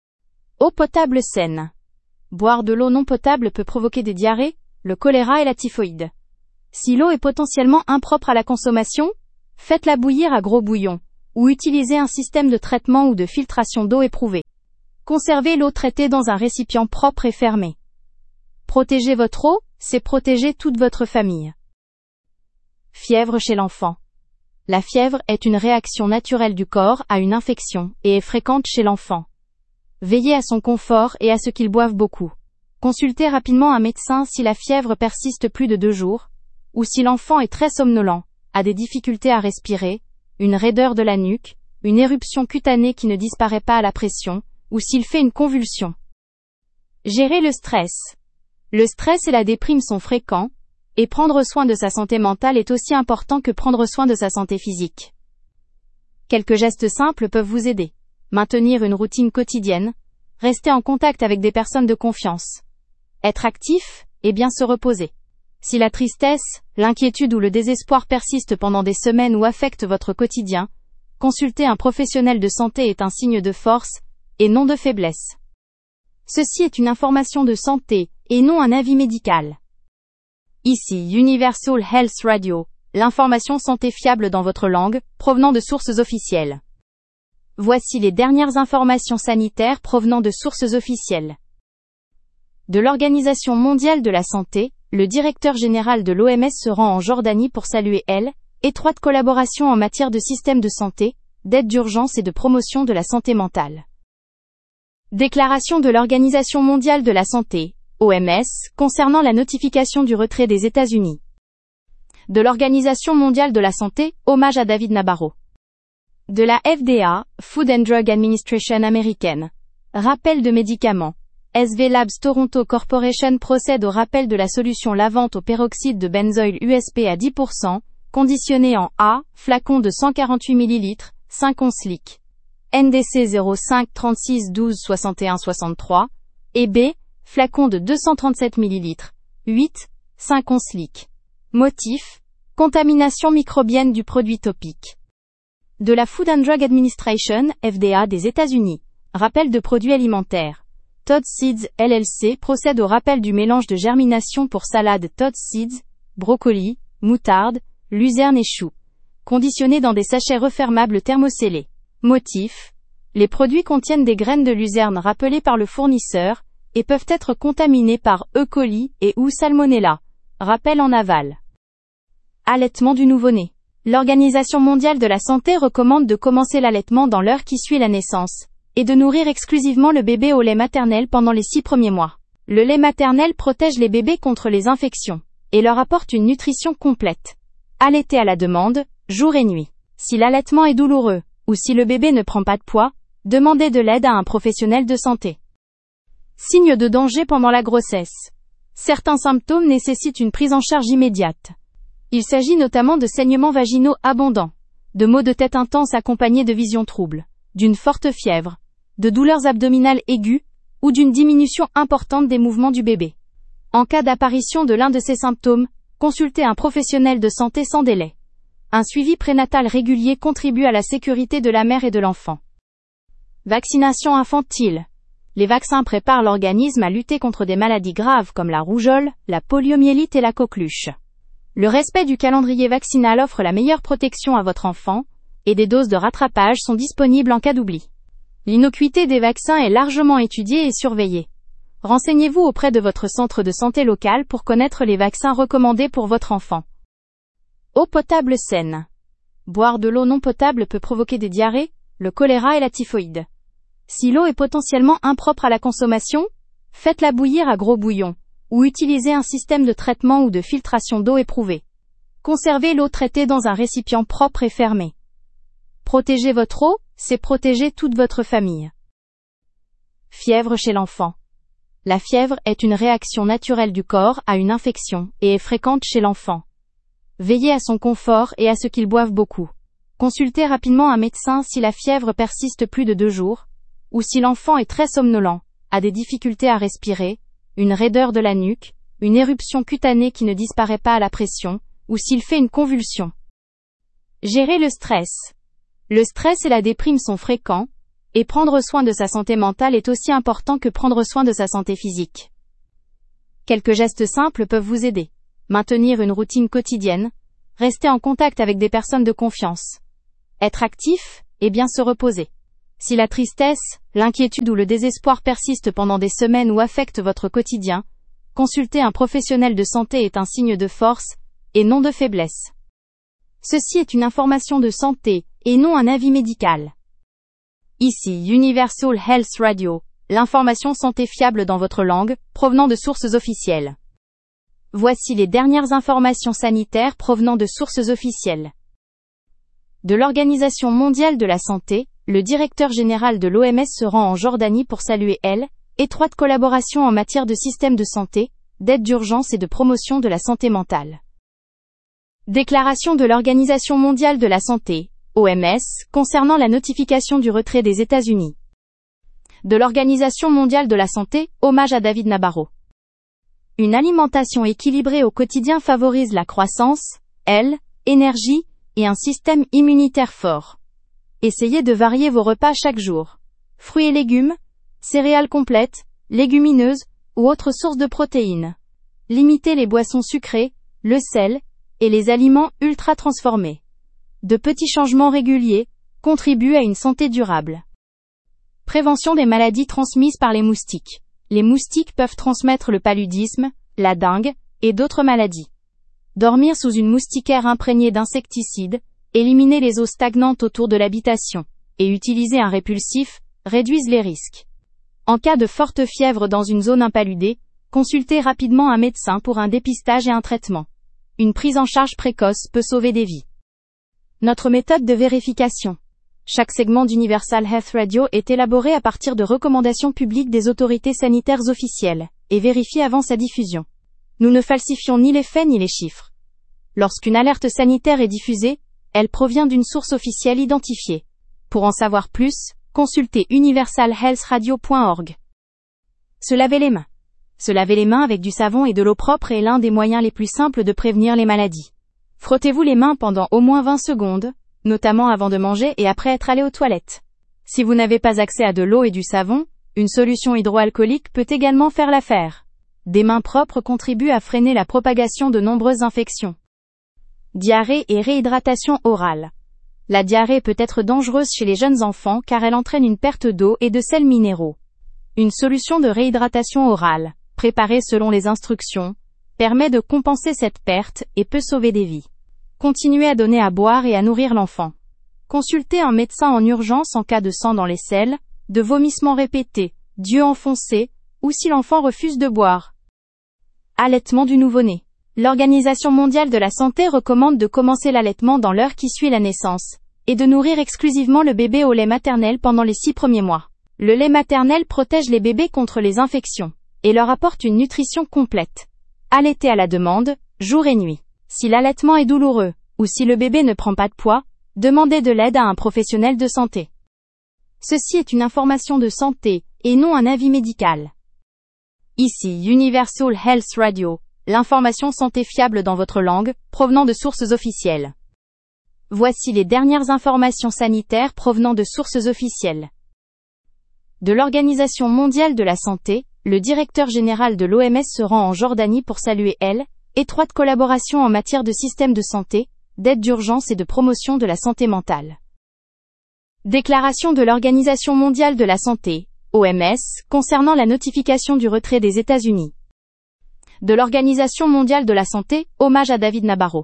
Eau potable saine. Boire de l'eau non potable peut provoquer des diarrhées, le choléra et la typhoïde. Si l'eau est potentiellement impropre à la consommation, faites-la bouillir à gros bouillon, ou utilisez un système de traitement ou de filtration d'eau éprouvé. Conservez l'eau traitée dans un récipient propre et fermé. Protéger votre eau, c'est protéger toute votre famille. Fièvre chez l'enfant. La fièvre est une réaction naturelle du corps à une infection et est fréquente chez l'enfant. Veillez à son confort et à ce qu'il boive beaucoup. Consultez rapidement un médecin si la fièvre persiste plus de 2 jours, ou si l'enfant est très somnolent, a des difficultés à respirer, une raideur de la nuque, une éruption cutanée qui ne disparaît pas à la pression, ou s'il fait une convulsion. Gérer le stress. Le stress et la déprime sont fréquents, et prendre soin de sa santé mentale est aussi important que prendre soin de sa santé physique. Quelques gestes simples peuvent vous aider. Maintenir une routine quotidienne, rester en contact avec des personnes de confiance, être actif et bien se reposer. Si la tristesse, l'inquiétude ou le désespoir persistent pendant des semaines ou affectent votre quotidien, consulter un professionnel de santé est un signe de force et non de faiblesse. Ceci est une information de santé et non un avis médical. Ici Universal Health Radio, l'information santé fiable dans votre langue, provenant de sources officielles. Voici les dernières informations sanitaires provenant de sources officielles. De l'Organisation mondiale de la santé, le directeur général de l'OMS se rend en Jordanie pour saluer étroite collaboration en matière de système de santé, d'aide d'urgence et de promotion de la santé mentale. Déclaration de l'Organisation mondiale de la santé, OMS, concernant la notification du retrait des États-Unis. De l'Organisation mondiale de la santé, hommage à David Nabarro. De la FDA, Food and Drug Administration américaine. Rappel de médicaments. SV Labs Toronto Corporation procède au rappel de la solution lavante au peroxyde de benzoyl USP à 10%, conditionnée en A, flacon de 148 ml, 5 onces liq. NDC 05 36 12 61 63, et B, flacon de 237 ml, 8, 5 onces liq. Motif, contamination microbienne du produit topique. De la Food and Drug Administration, FDA des États-Unis. Rappel de produits alimentaires. Todd Seeds, LLC procède au rappel du mélange de germination pour salade Todd Seeds, brocoli, moutarde, luzerne et choux. Conditionné dans des sachets refermables thermocellés. Motif, les produits contiennent des graines de luzerne rappelées par le fournisseur, et peuvent être contaminés par E. coli et ou Salmonella. Rappel en aval. Allaitement du nouveau-né. L'Organisation mondiale de la santé recommande de commencer l'allaitement dans l'heure qui suit la naissance, et de nourrir exclusivement le bébé au lait maternel pendant les 6 premiers mois. Le lait maternel protège les bébés contre les infections, et leur apporte une nutrition complète. Allaiter à la demande, jour et nuit. Si l'allaitement est douloureux, ou si le bébé ne prend pas de poids, demandez de l'aide à un professionnel de santé. Signes de danger pendant la grossesse. Certains symptômes nécessitent une prise en charge immédiate. Il s'agit notamment de saignements vaginaux abondants, de maux de tête intenses accompagnés de visions troubles, d'une forte fièvre, de douleurs abdominales aiguës, ou d'une diminution importante des mouvements du bébé. En cas d'apparition de l'un de ces symptômes, consultez un professionnel de santé sans délai. Un suivi prénatal régulier contribue à la sécurité de la mère et de l'enfant. Vaccination infantile. Les vaccins préparent l'organisme à lutter contre des maladies graves comme la rougeole, la poliomyélite et la coqueluche. Le respect du calendrier vaccinal offre la meilleure protection à votre enfant, et des doses de rattrapage sont disponibles en cas d'oubli. L'innocuité des vaccins est largement étudiée et surveillée. Renseignez-vous auprès de votre centre de santé local pour connaître les vaccins recommandés pour votre enfant. Eau potable saine. Boire de l'eau non potable peut provoquer des diarrhées, le choléra et la typhoïde. Si l'eau est potentiellement impropre à la consommation, faites-la bouillir à gros bouillon, ou utilisez un système de traitement ou de filtration d'eau éprouvé. Conservez l'eau traitée dans un récipient propre et fermé. Protéger votre eau, c'est protéger toute votre famille. Fièvre chez l'enfant. La fièvre est une réaction naturelle du corps à une infection et est fréquente chez l'enfant. Veillez à son confort et à ce qu'il boive beaucoup. Consultez rapidement un médecin si la fièvre persiste plus de 2 jours, ou si l'enfant est très somnolent, a des difficultés à respirer, une raideur de la nuque, une éruption cutanée qui ne disparaît pas à la pression, ou s'il fait une convulsion. Gérer le stress. Le stress et la déprime sont fréquents, et prendre soin de sa santé mentale est aussi important que prendre soin de sa santé physique. Quelques gestes simples peuvent vous aider. Maintenir une routine quotidienne. Rester en contact avec des personnes de confiance. Être actif, et bien se reposer. Si la tristesse, l'inquiétude ou le désespoir persistent pendant des semaines ou affectent votre quotidien, consulter un professionnel de santé est un signe de force, et non de faiblesse. Ceci est une information de santé, et non un avis médical. Ici Universal Health Radio, l'information santé fiable dans votre langue, provenant de sources officielles. Voici les dernières informations sanitaires provenant de sources officielles. De l'Organisation mondiale de la santé, le directeur général de l'OMS se rend en Jordanie pour saluer étroite collaboration en matière de système de santé, d'aide d'urgence et de promotion de la santé mentale. Déclaration de l'Organisation mondiale de la santé, OMS, concernant la notification du retrait des États-Unis. De l'Organisation mondiale de la santé, hommage à David Nabarro. Une alimentation équilibrée au quotidien favorise la croissance, énergie, et un système immunitaire fort. Essayez de varier vos repas chaque jour. Fruits et légumes, céréales complètes, légumineuses, ou autres sources de protéines. Limitez les boissons sucrées, le sel, et les aliments ultra transformés. De petits changements réguliers contribuent à une santé durable. Prévention des maladies transmises par les moustiques. Les moustiques peuvent transmettre le paludisme, la dengue, et d'autres maladies. Dormir sous une moustiquaire imprégnée d'insecticides, éliminer les eaux stagnantes autour de l'habitation, et utiliser un répulsif, réduisent les risques. En cas de forte fièvre dans une zone impaludée, consultez rapidement un médecin pour un dépistage et un traitement. Une prise en charge précoce peut sauver des vies. Notre méthode de vérification. Chaque segment d'Universal Health Radio est élaboré à partir de recommandations publiques des autorités sanitaires officielles, et vérifié avant sa diffusion. Nous ne falsifions ni les faits ni les chiffres. Lorsqu'une alerte sanitaire est diffusée, elle provient d'une source officielle identifiée. Pour en savoir plus, consultez universalhealthradio.org. Se laver les mains. Se laver les mains avec du savon et de l'eau propre est l'un des moyens les plus simples de prévenir les maladies. Frottez-vous les mains pendant au moins 20 secondes, notamment avant de manger et après être allé aux toilettes. Si vous n'avez pas accès à de l'eau et du savon, une solution hydroalcoolique peut également faire l'affaire. Des mains propres contribuent à freiner la propagation de nombreuses infections. Diarrhée et réhydratation orale. La diarrhée peut être dangereuse chez les jeunes enfants car elle entraîne une perte d'eau et de sels minéraux. Une solution de réhydratation orale, préparée selon les instructions, permet de compenser cette perte et peut sauver des vies. Continuez à donner à boire et à nourrir l'enfant. Consultez un médecin en urgence en cas de sang dans les selles, de vomissements répétés, d'yeux enfoncés, ou si l'enfant refuse de boire. Allaitement du nouveau-né. L'Organisation mondiale de la santé recommande de commencer l'allaitement dans l'heure qui suit la naissance, et de nourrir exclusivement le bébé au lait maternel pendant les 6 premiers mois. Le lait maternel protège les bébés contre les infections, et leur apporte une nutrition complète. Allaitez à la demande, jour et nuit. Si l'allaitement est douloureux, ou si le bébé ne prend pas de poids, demandez de l'aide à un professionnel de santé. Ceci est une information de santé, et non un avis médical. Ici Universal Health Radio, l'information santé fiable dans votre langue, provenant de sources officielles. Voici les dernières informations sanitaires provenant de sources officielles. De l'Organisation mondiale de la santé, le directeur général de l'OMS se rend en Jordanie pour saluer étroite collaboration en matière de système de santé, d'aide d'urgence et de promotion de la santé mentale. Déclaration de l'Organisation mondiale de la santé, OMS, concernant la notification du retrait des États-Unis. De l'Organisation mondiale de la santé, hommage à David Nabarro.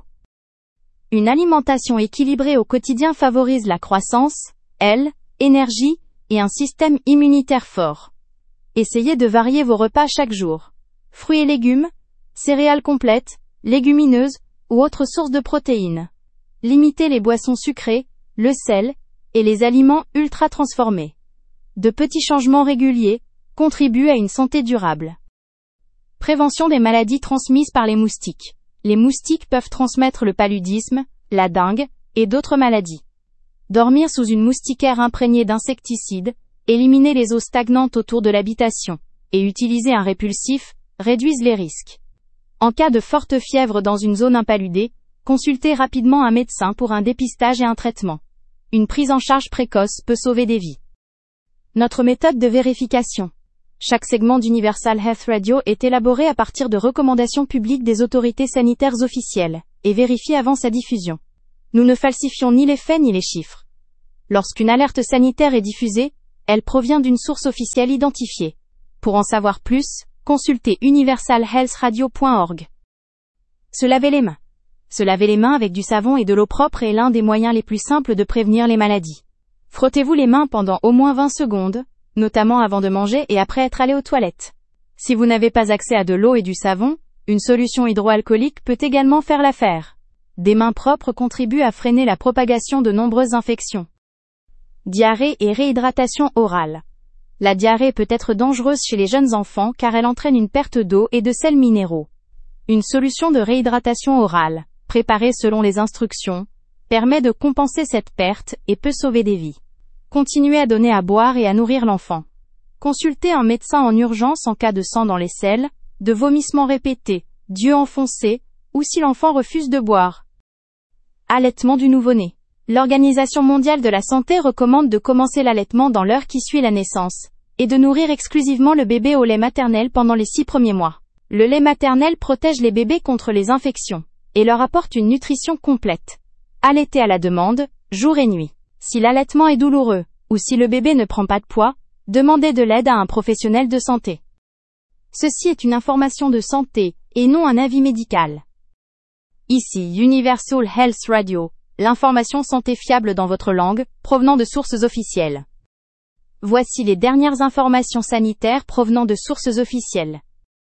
Une alimentation équilibrée au quotidien favorise la croissance, énergie, et un système immunitaire fort. Essayez de varier vos repas chaque jour. Fruits et légumes, céréales complètes, légumineuses, ou autres sources de protéines. Limitez les boissons sucrées, le sel, et les aliments ultra transformés. De petits changements réguliers contribuent à une santé durable. Prévention des maladies transmises par les moustiques. Les moustiques peuvent transmettre le paludisme, la dengue, et d'autres maladies. Dormir sous une moustiquaire imprégnée d'insecticides, éliminer les eaux stagnantes autour de l'habitation, et utiliser un répulsif, réduisent les risques. En cas de forte fièvre dans une zone impaludée, consultez rapidement un médecin pour un dépistage et un traitement. Une prise en charge précoce peut sauver des vies. Notre méthode de vérification. Chaque segment d'Universal Health Radio est élaboré à partir de recommandations publiques des autorités sanitaires officielles et vérifié avant sa diffusion. Nous ne falsifions ni les faits ni les chiffres. Lorsqu'une alerte sanitaire est diffusée, elle provient d'une source officielle identifiée. Pour en savoir plus, consultez universalhealthradio.org. Se laver les mains. Se laver les mains avec du savon et de l'eau propre est l'un des moyens les plus simples de prévenir les maladies. Frottez-vous les mains pendant au moins 20 secondes, notamment avant de manger et après être allé aux toilettes. Si vous n'avez pas accès à de l'eau et du savon, une solution hydroalcoolique peut également faire l'affaire. Des mains propres contribuent à freiner la propagation de nombreuses infections. Diarrhée et réhydratation orale. La diarrhée peut être dangereuse chez les jeunes enfants car elle entraîne une perte d'eau et de sels minéraux. Une solution de réhydratation orale, préparée selon les instructions, permet de compenser cette perte et peut sauver des vies. Continuez à donner à boire et à nourrir l'enfant. Consultez un médecin en urgence en cas de sang dans les selles, de vomissements répétés, d'yeux enfoncés, ou si l'enfant refuse de boire. Allaitement du nouveau-né. L'Organisation mondiale de la santé recommande de commencer l'allaitement dans l'heure qui suit la naissance, et de nourrir exclusivement le bébé au lait maternel pendant les 6 premiers mois. Le lait maternel protège les bébés contre les infections, et leur apporte une nutrition complète. Allaitez à la demande, jour et nuit. Si l'allaitement est douloureux, ou si le bébé ne prend pas de poids, demandez de l'aide à un professionnel de santé. Ceci est une information de santé, et non un avis médical. Ici Universal Health Radio, l'information santé fiable dans votre langue, provenant de sources officielles. Voici les dernières informations sanitaires provenant de sources officielles.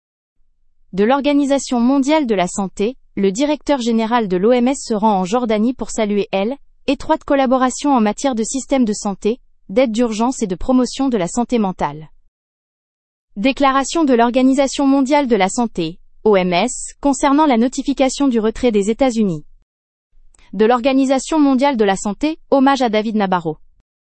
De l'Organisation mondiale de la santé, le directeur général de l'OMS se rend en Jordanie pour saluer étroite collaboration en matière de système de santé, d'aide d'urgence et de promotion de la santé mentale. Déclaration de l'Organisation mondiale de la santé, OMS, concernant la notification du retrait des États-Unis. De l'Organisation mondiale de la santé, hommage à David Nabarro.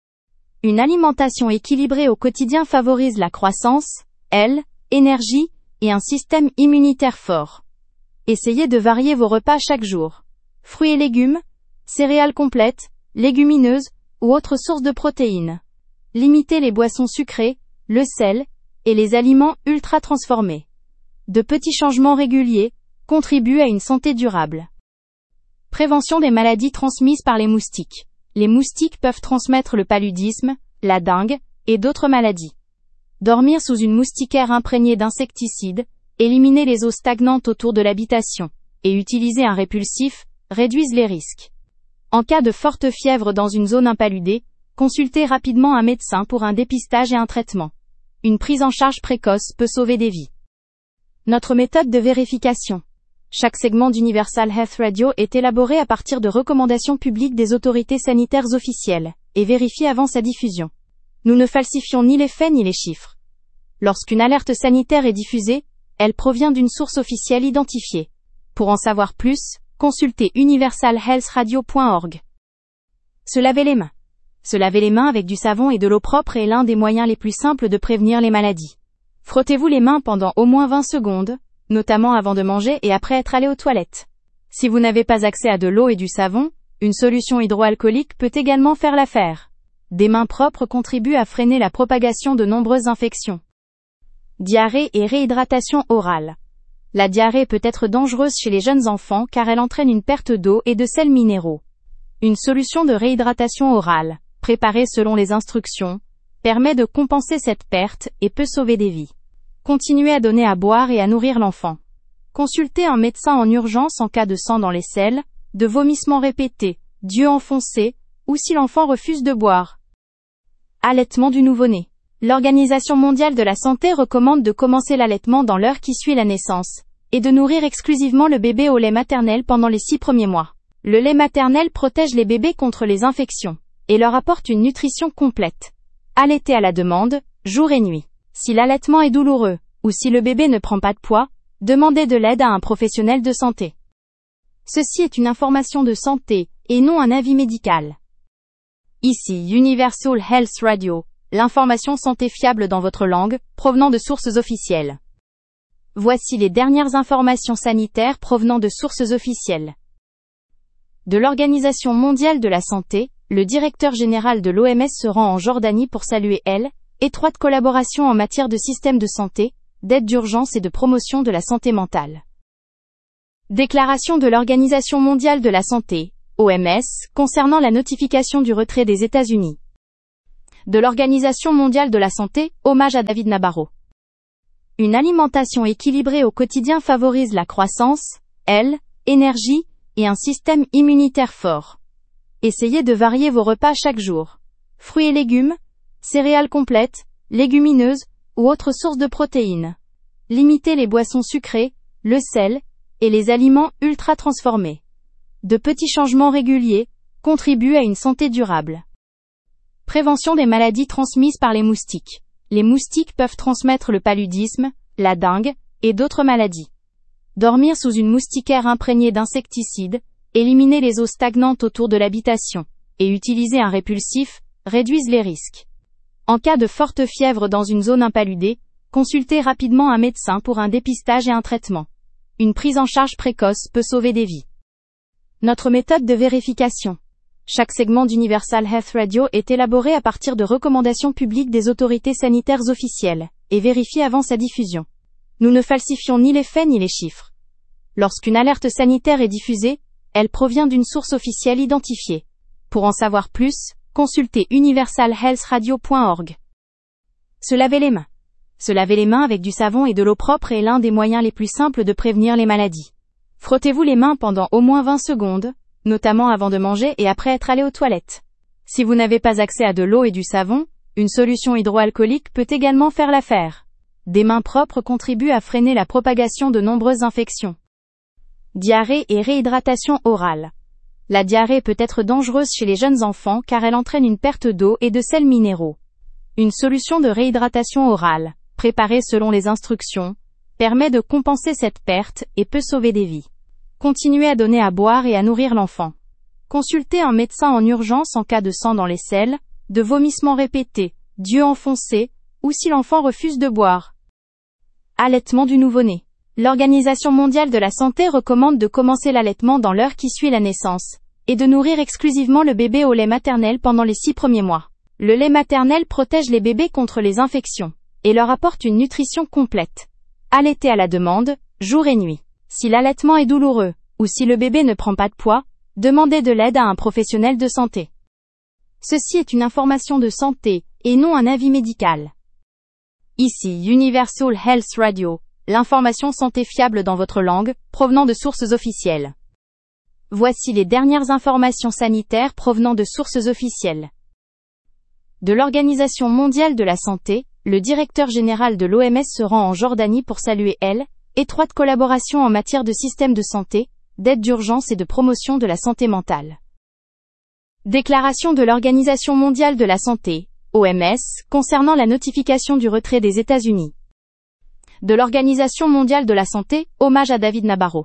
Une alimentation équilibrée au quotidien favorise la croissance, énergie, et un système immunitaire fort. Essayez de varier vos repas chaque jour. Fruits et légumes, céréales complètes, légumineuses, ou autres sources de protéines. Limitez les boissons sucrées, le sel, et les aliments ultra transformés. De petits changements réguliers contribuent à une santé durable. Prévention des maladies transmises par les moustiques. Les moustiques peuvent transmettre le paludisme, la dengue, et d'autres maladies. Dormir sous une moustiquaire imprégnée d'insecticides, éliminer les eaux stagnantes autour de l'habitation, et utiliser un répulsif, réduisent les risques. En cas de forte fièvre dans une zone impaludée, consultez rapidement un médecin pour un dépistage et un traitement. Une prise en charge précoce peut sauver des vies. Notre méthode de vérification. Chaque segment d'Universal Health Radio est élaboré à partir de recommandations publiques des autorités sanitaires officielles et vérifié avant sa diffusion. Nous ne falsifions ni les faits ni les chiffres. Lorsqu'une alerte sanitaire est diffusée, elle provient d'une source officielle identifiée. Pour en savoir plus, consultez universalhealthradio.org. Se laver les mains. Se laver les mains avec du savon et de l'eau propre est l'un des moyens les plus simples de prévenir les maladies. Frottez-vous les mains pendant au moins 20 secondes, notamment avant de manger et après être allé aux toilettes. Si vous n'avez pas accès à de l'eau et du savon, une solution hydroalcoolique peut également faire l'affaire. Des mains propres contribuent à freiner la propagation de nombreuses infections. Diarrhée et réhydratation orale. La diarrhée peut être dangereuse chez les jeunes enfants car elle entraîne une perte d'eau et de sels minéraux. Une solution de réhydratation orale, préparée selon les instructions, permet de compenser cette perte et peut sauver des vies. Continuez à donner à boire et à nourrir l'enfant. Consultez un médecin en urgence en cas de sang dans les selles, de vomissements répétés, d'yeux enfoncés, ou si l'enfant refuse de boire. Allaitement du nouveau-né. L'Organisation mondiale de la santé recommande de commencer l'allaitement dans l'heure qui suit la naissance, et de nourrir exclusivement le bébé au lait maternel pendant les 6 premiers mois. Le lait maternel protège les bébés contre les infections, et leur apporte une nutrition complète. Allaitez à la demande, jour et nuit. Si l'allaitement est douloureux, ou si le bébé ne prend pas de poids, demandez de l'aide à un professionnel de santé. Ceci est une information de santé, et non un avis médical. Ici Universal Health Radio, l'information santé fiable dans votre langue, provenant de sources officielles. Voici les dernières informations sanitaires provenant de sources officielles. De l'Organisation mondiale de la santé, le directeur général de l'OMS se rend en Jordanie pour saluer étroite collaboration en matière de système de santé, d'aide d'urgence et de promotion de la santé mentale. Déclaration de l'Organisation mondiale de la santé, OMS, concernant la notification du retrait des États-Unis. De l'Organisation mondiale de la santé, hommage à David Nabarro. Une alimentation équilibrée au quotidien favorise la croissance, l'énergie et un système immunitaire fort. Essayez de varier vos repas chaque jour. Fruits et légumes, céréales complètes, légumineuses ou autres sources de protéines. Limitez les boissons sucrées, le sel et les aliments ultra transformés. De petits changements réguliers contribuent à une santé durable. Prévention des maladies transmises par les moustiques. Les moustiques peuvent transmettre le paludisme, la dengue et d'autres maladies. Dormir sous une moustiquaire imprégnée d'insecticides, éliminer les eaux stagnantes autour de l'habitation et utiliser un répulsif réduisent les risques. En cas de forte fièvre dans une zone impaludée, consultez rapidement un médecin pour un dépistage et un traitement. Une prise en charge précoce peut sauver des vies. Notre méthode de vérification. Chaque segment d'Universal Health Radio est élaboré à partir de recommandations publiques des autorités sanitaires officielles et vérifié avant sa diffusion. Nous ne falsifions ni les faits ni les chiffres. Lorsqu'une alerte sanitaire est diffusée, elle provient d'une source officielle identifiée. Pour en savoir plus, consultez universalhealthradio.org. Se laver les mains. Se laver les mains avec du savon et de l'eau propre est l'un des moyens les plus simples de prévenir les maladies. Frottez-vous les mains pendant au moins 20 secondes, notamment avant de manger et après être allé aux toilettes. Si vous n'avez pas accès à de l'eau et du savon, une solution hydroalcoolique peut également faire l'affaire. Des mains propres contribuent à freiner la propagation de nombreuses infections. Diarrhée et réhydratation orale. La diarrhée peut être dangereuse chez les jeunes enfants car elle entraîne une perte d'eau et de sels minéraux. Une solution de réhydratation orale, préparée selon les instructions, permet de compenser cette perte et peut sauver des vies. Continuez à donner à boire et à nourrir l'enfant. Consultez un médecin en urgence en cas de sang dans les selles, de vomissements répétés, d'yeux enfoncés, ou si l'enfant refuse de boire. Allaitement du nouveau-né. L'Organisation mondiale de la santé recommande de commencer l'allaitement dans l'heure qui suit la naissance, et de nourrir exclusivement le bébé au lait maternel pendant les 6 premiers mois. Le lait maternel protège les bébés contre les infections, et leur apporte une nutrition complète. Allaitez à la demande, jour et nuit. Si l'allaitement est douloureux, ou si le bébé ne prend pas de poids, demandez de l'aide à un professionnel de santé. Ceci est une information de santé, et non un avis médical. Ici Universal Health Radio, l'information santé fiable dans votre langue, provenant de sources officielles. Voici les dernières informations sanitaires provenant de sources officielles. De l'Organisation mondiale de la santé, le directeur général de l'OMS se rend en Jordanie pour saluer étroite collaboration en matière de système de santé, d'aide d'urgence et de promotion de la santé mentale. Déclaration de l'Organisation mondiale de la santé, OMS, concernant la notification du retrait des États-Unis. De l'Organisation mondiale de la santé, hommage à David Nabarro.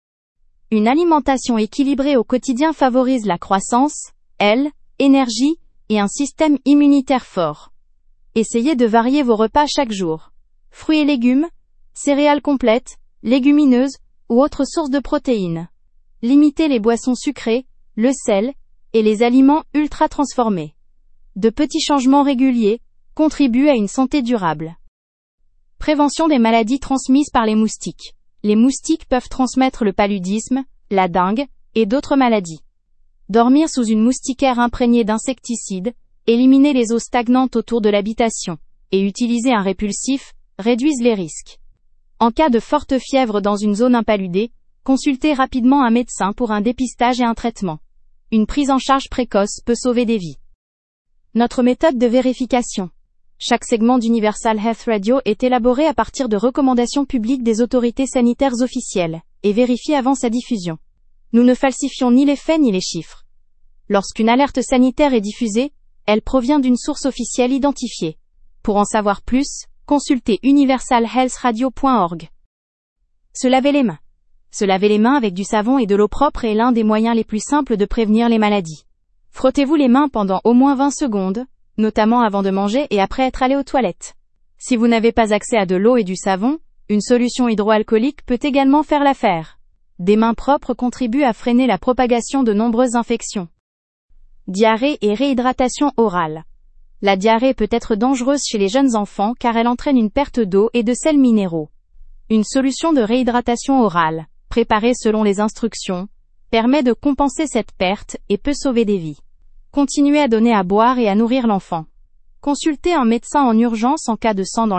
Une alimentation équilibrée au quotidien favorise la croissance, l'énergie et un système immunitaire fort. Essayez de varier vos repas chaque jour. Fruits et légumes, céréales complètes, légumineuses ou autres sources de protéines. Limitez les boissons sucrées, le sel et les aliments ultra transformés. De petits changements réguliers contribuent à une santé durable. Prévention des maladies transmises par les moustiques. Les moustiques peuvent transmettre le paludisme, la dengue et d'autres maladies. Dormir sous une moustiquaire imprégnée d'insecticides, éliminer les eaux stagnantes autour de l'habitation et utiliser un répulsif réduisent les risques. En cas de forte fièvre dans une zone impaludée, consultez rapidement un médecin pour un dépistage et un traitement. Une prise en charge précoce peut sauver des vies. Notre méthode de vérification. Chaque segment d'Universal Health Radio est élaboré à partir de recommandations publiques des autorités sanitaires officielles et vérifié avant sa diffusion. Nous ne falsifions ni les faits ni les chiffres. Lorsqu'une alerte sanitaire est diffusée, elle provient d'une source officielle identifiée. Pour en savoir plus, consultez universalhealthradio.org. Se laver les mains. Se laver les mains avec du savon et de l'eau propre est l'un des moyens les plus simples de prévenir les maladies. Frottez-vous les mains pendant au moins 20 secondes, notamment avant de manger et après être allé aux toilettes. Si vous n'avez pas accès à de l'eau et du savon, une solution hydroalcoolique peut également faire l'affaire. Des mains propres contribuent à freiner la propagation de nombreuses infections. Diarrhée et réhydratation orale. La diarrhée peut être dangereuse chez les jeunes enfants car elle entraîne une perte d'eau et de sels minéraux. Une solution de réhydratation orale, préparée selon les instructions, permet de compenser cette perte et peut sauver des vies. Continuez à donner à boire et à nourrir l'enfant. Consultez un médecin en urgence en cas de sang dans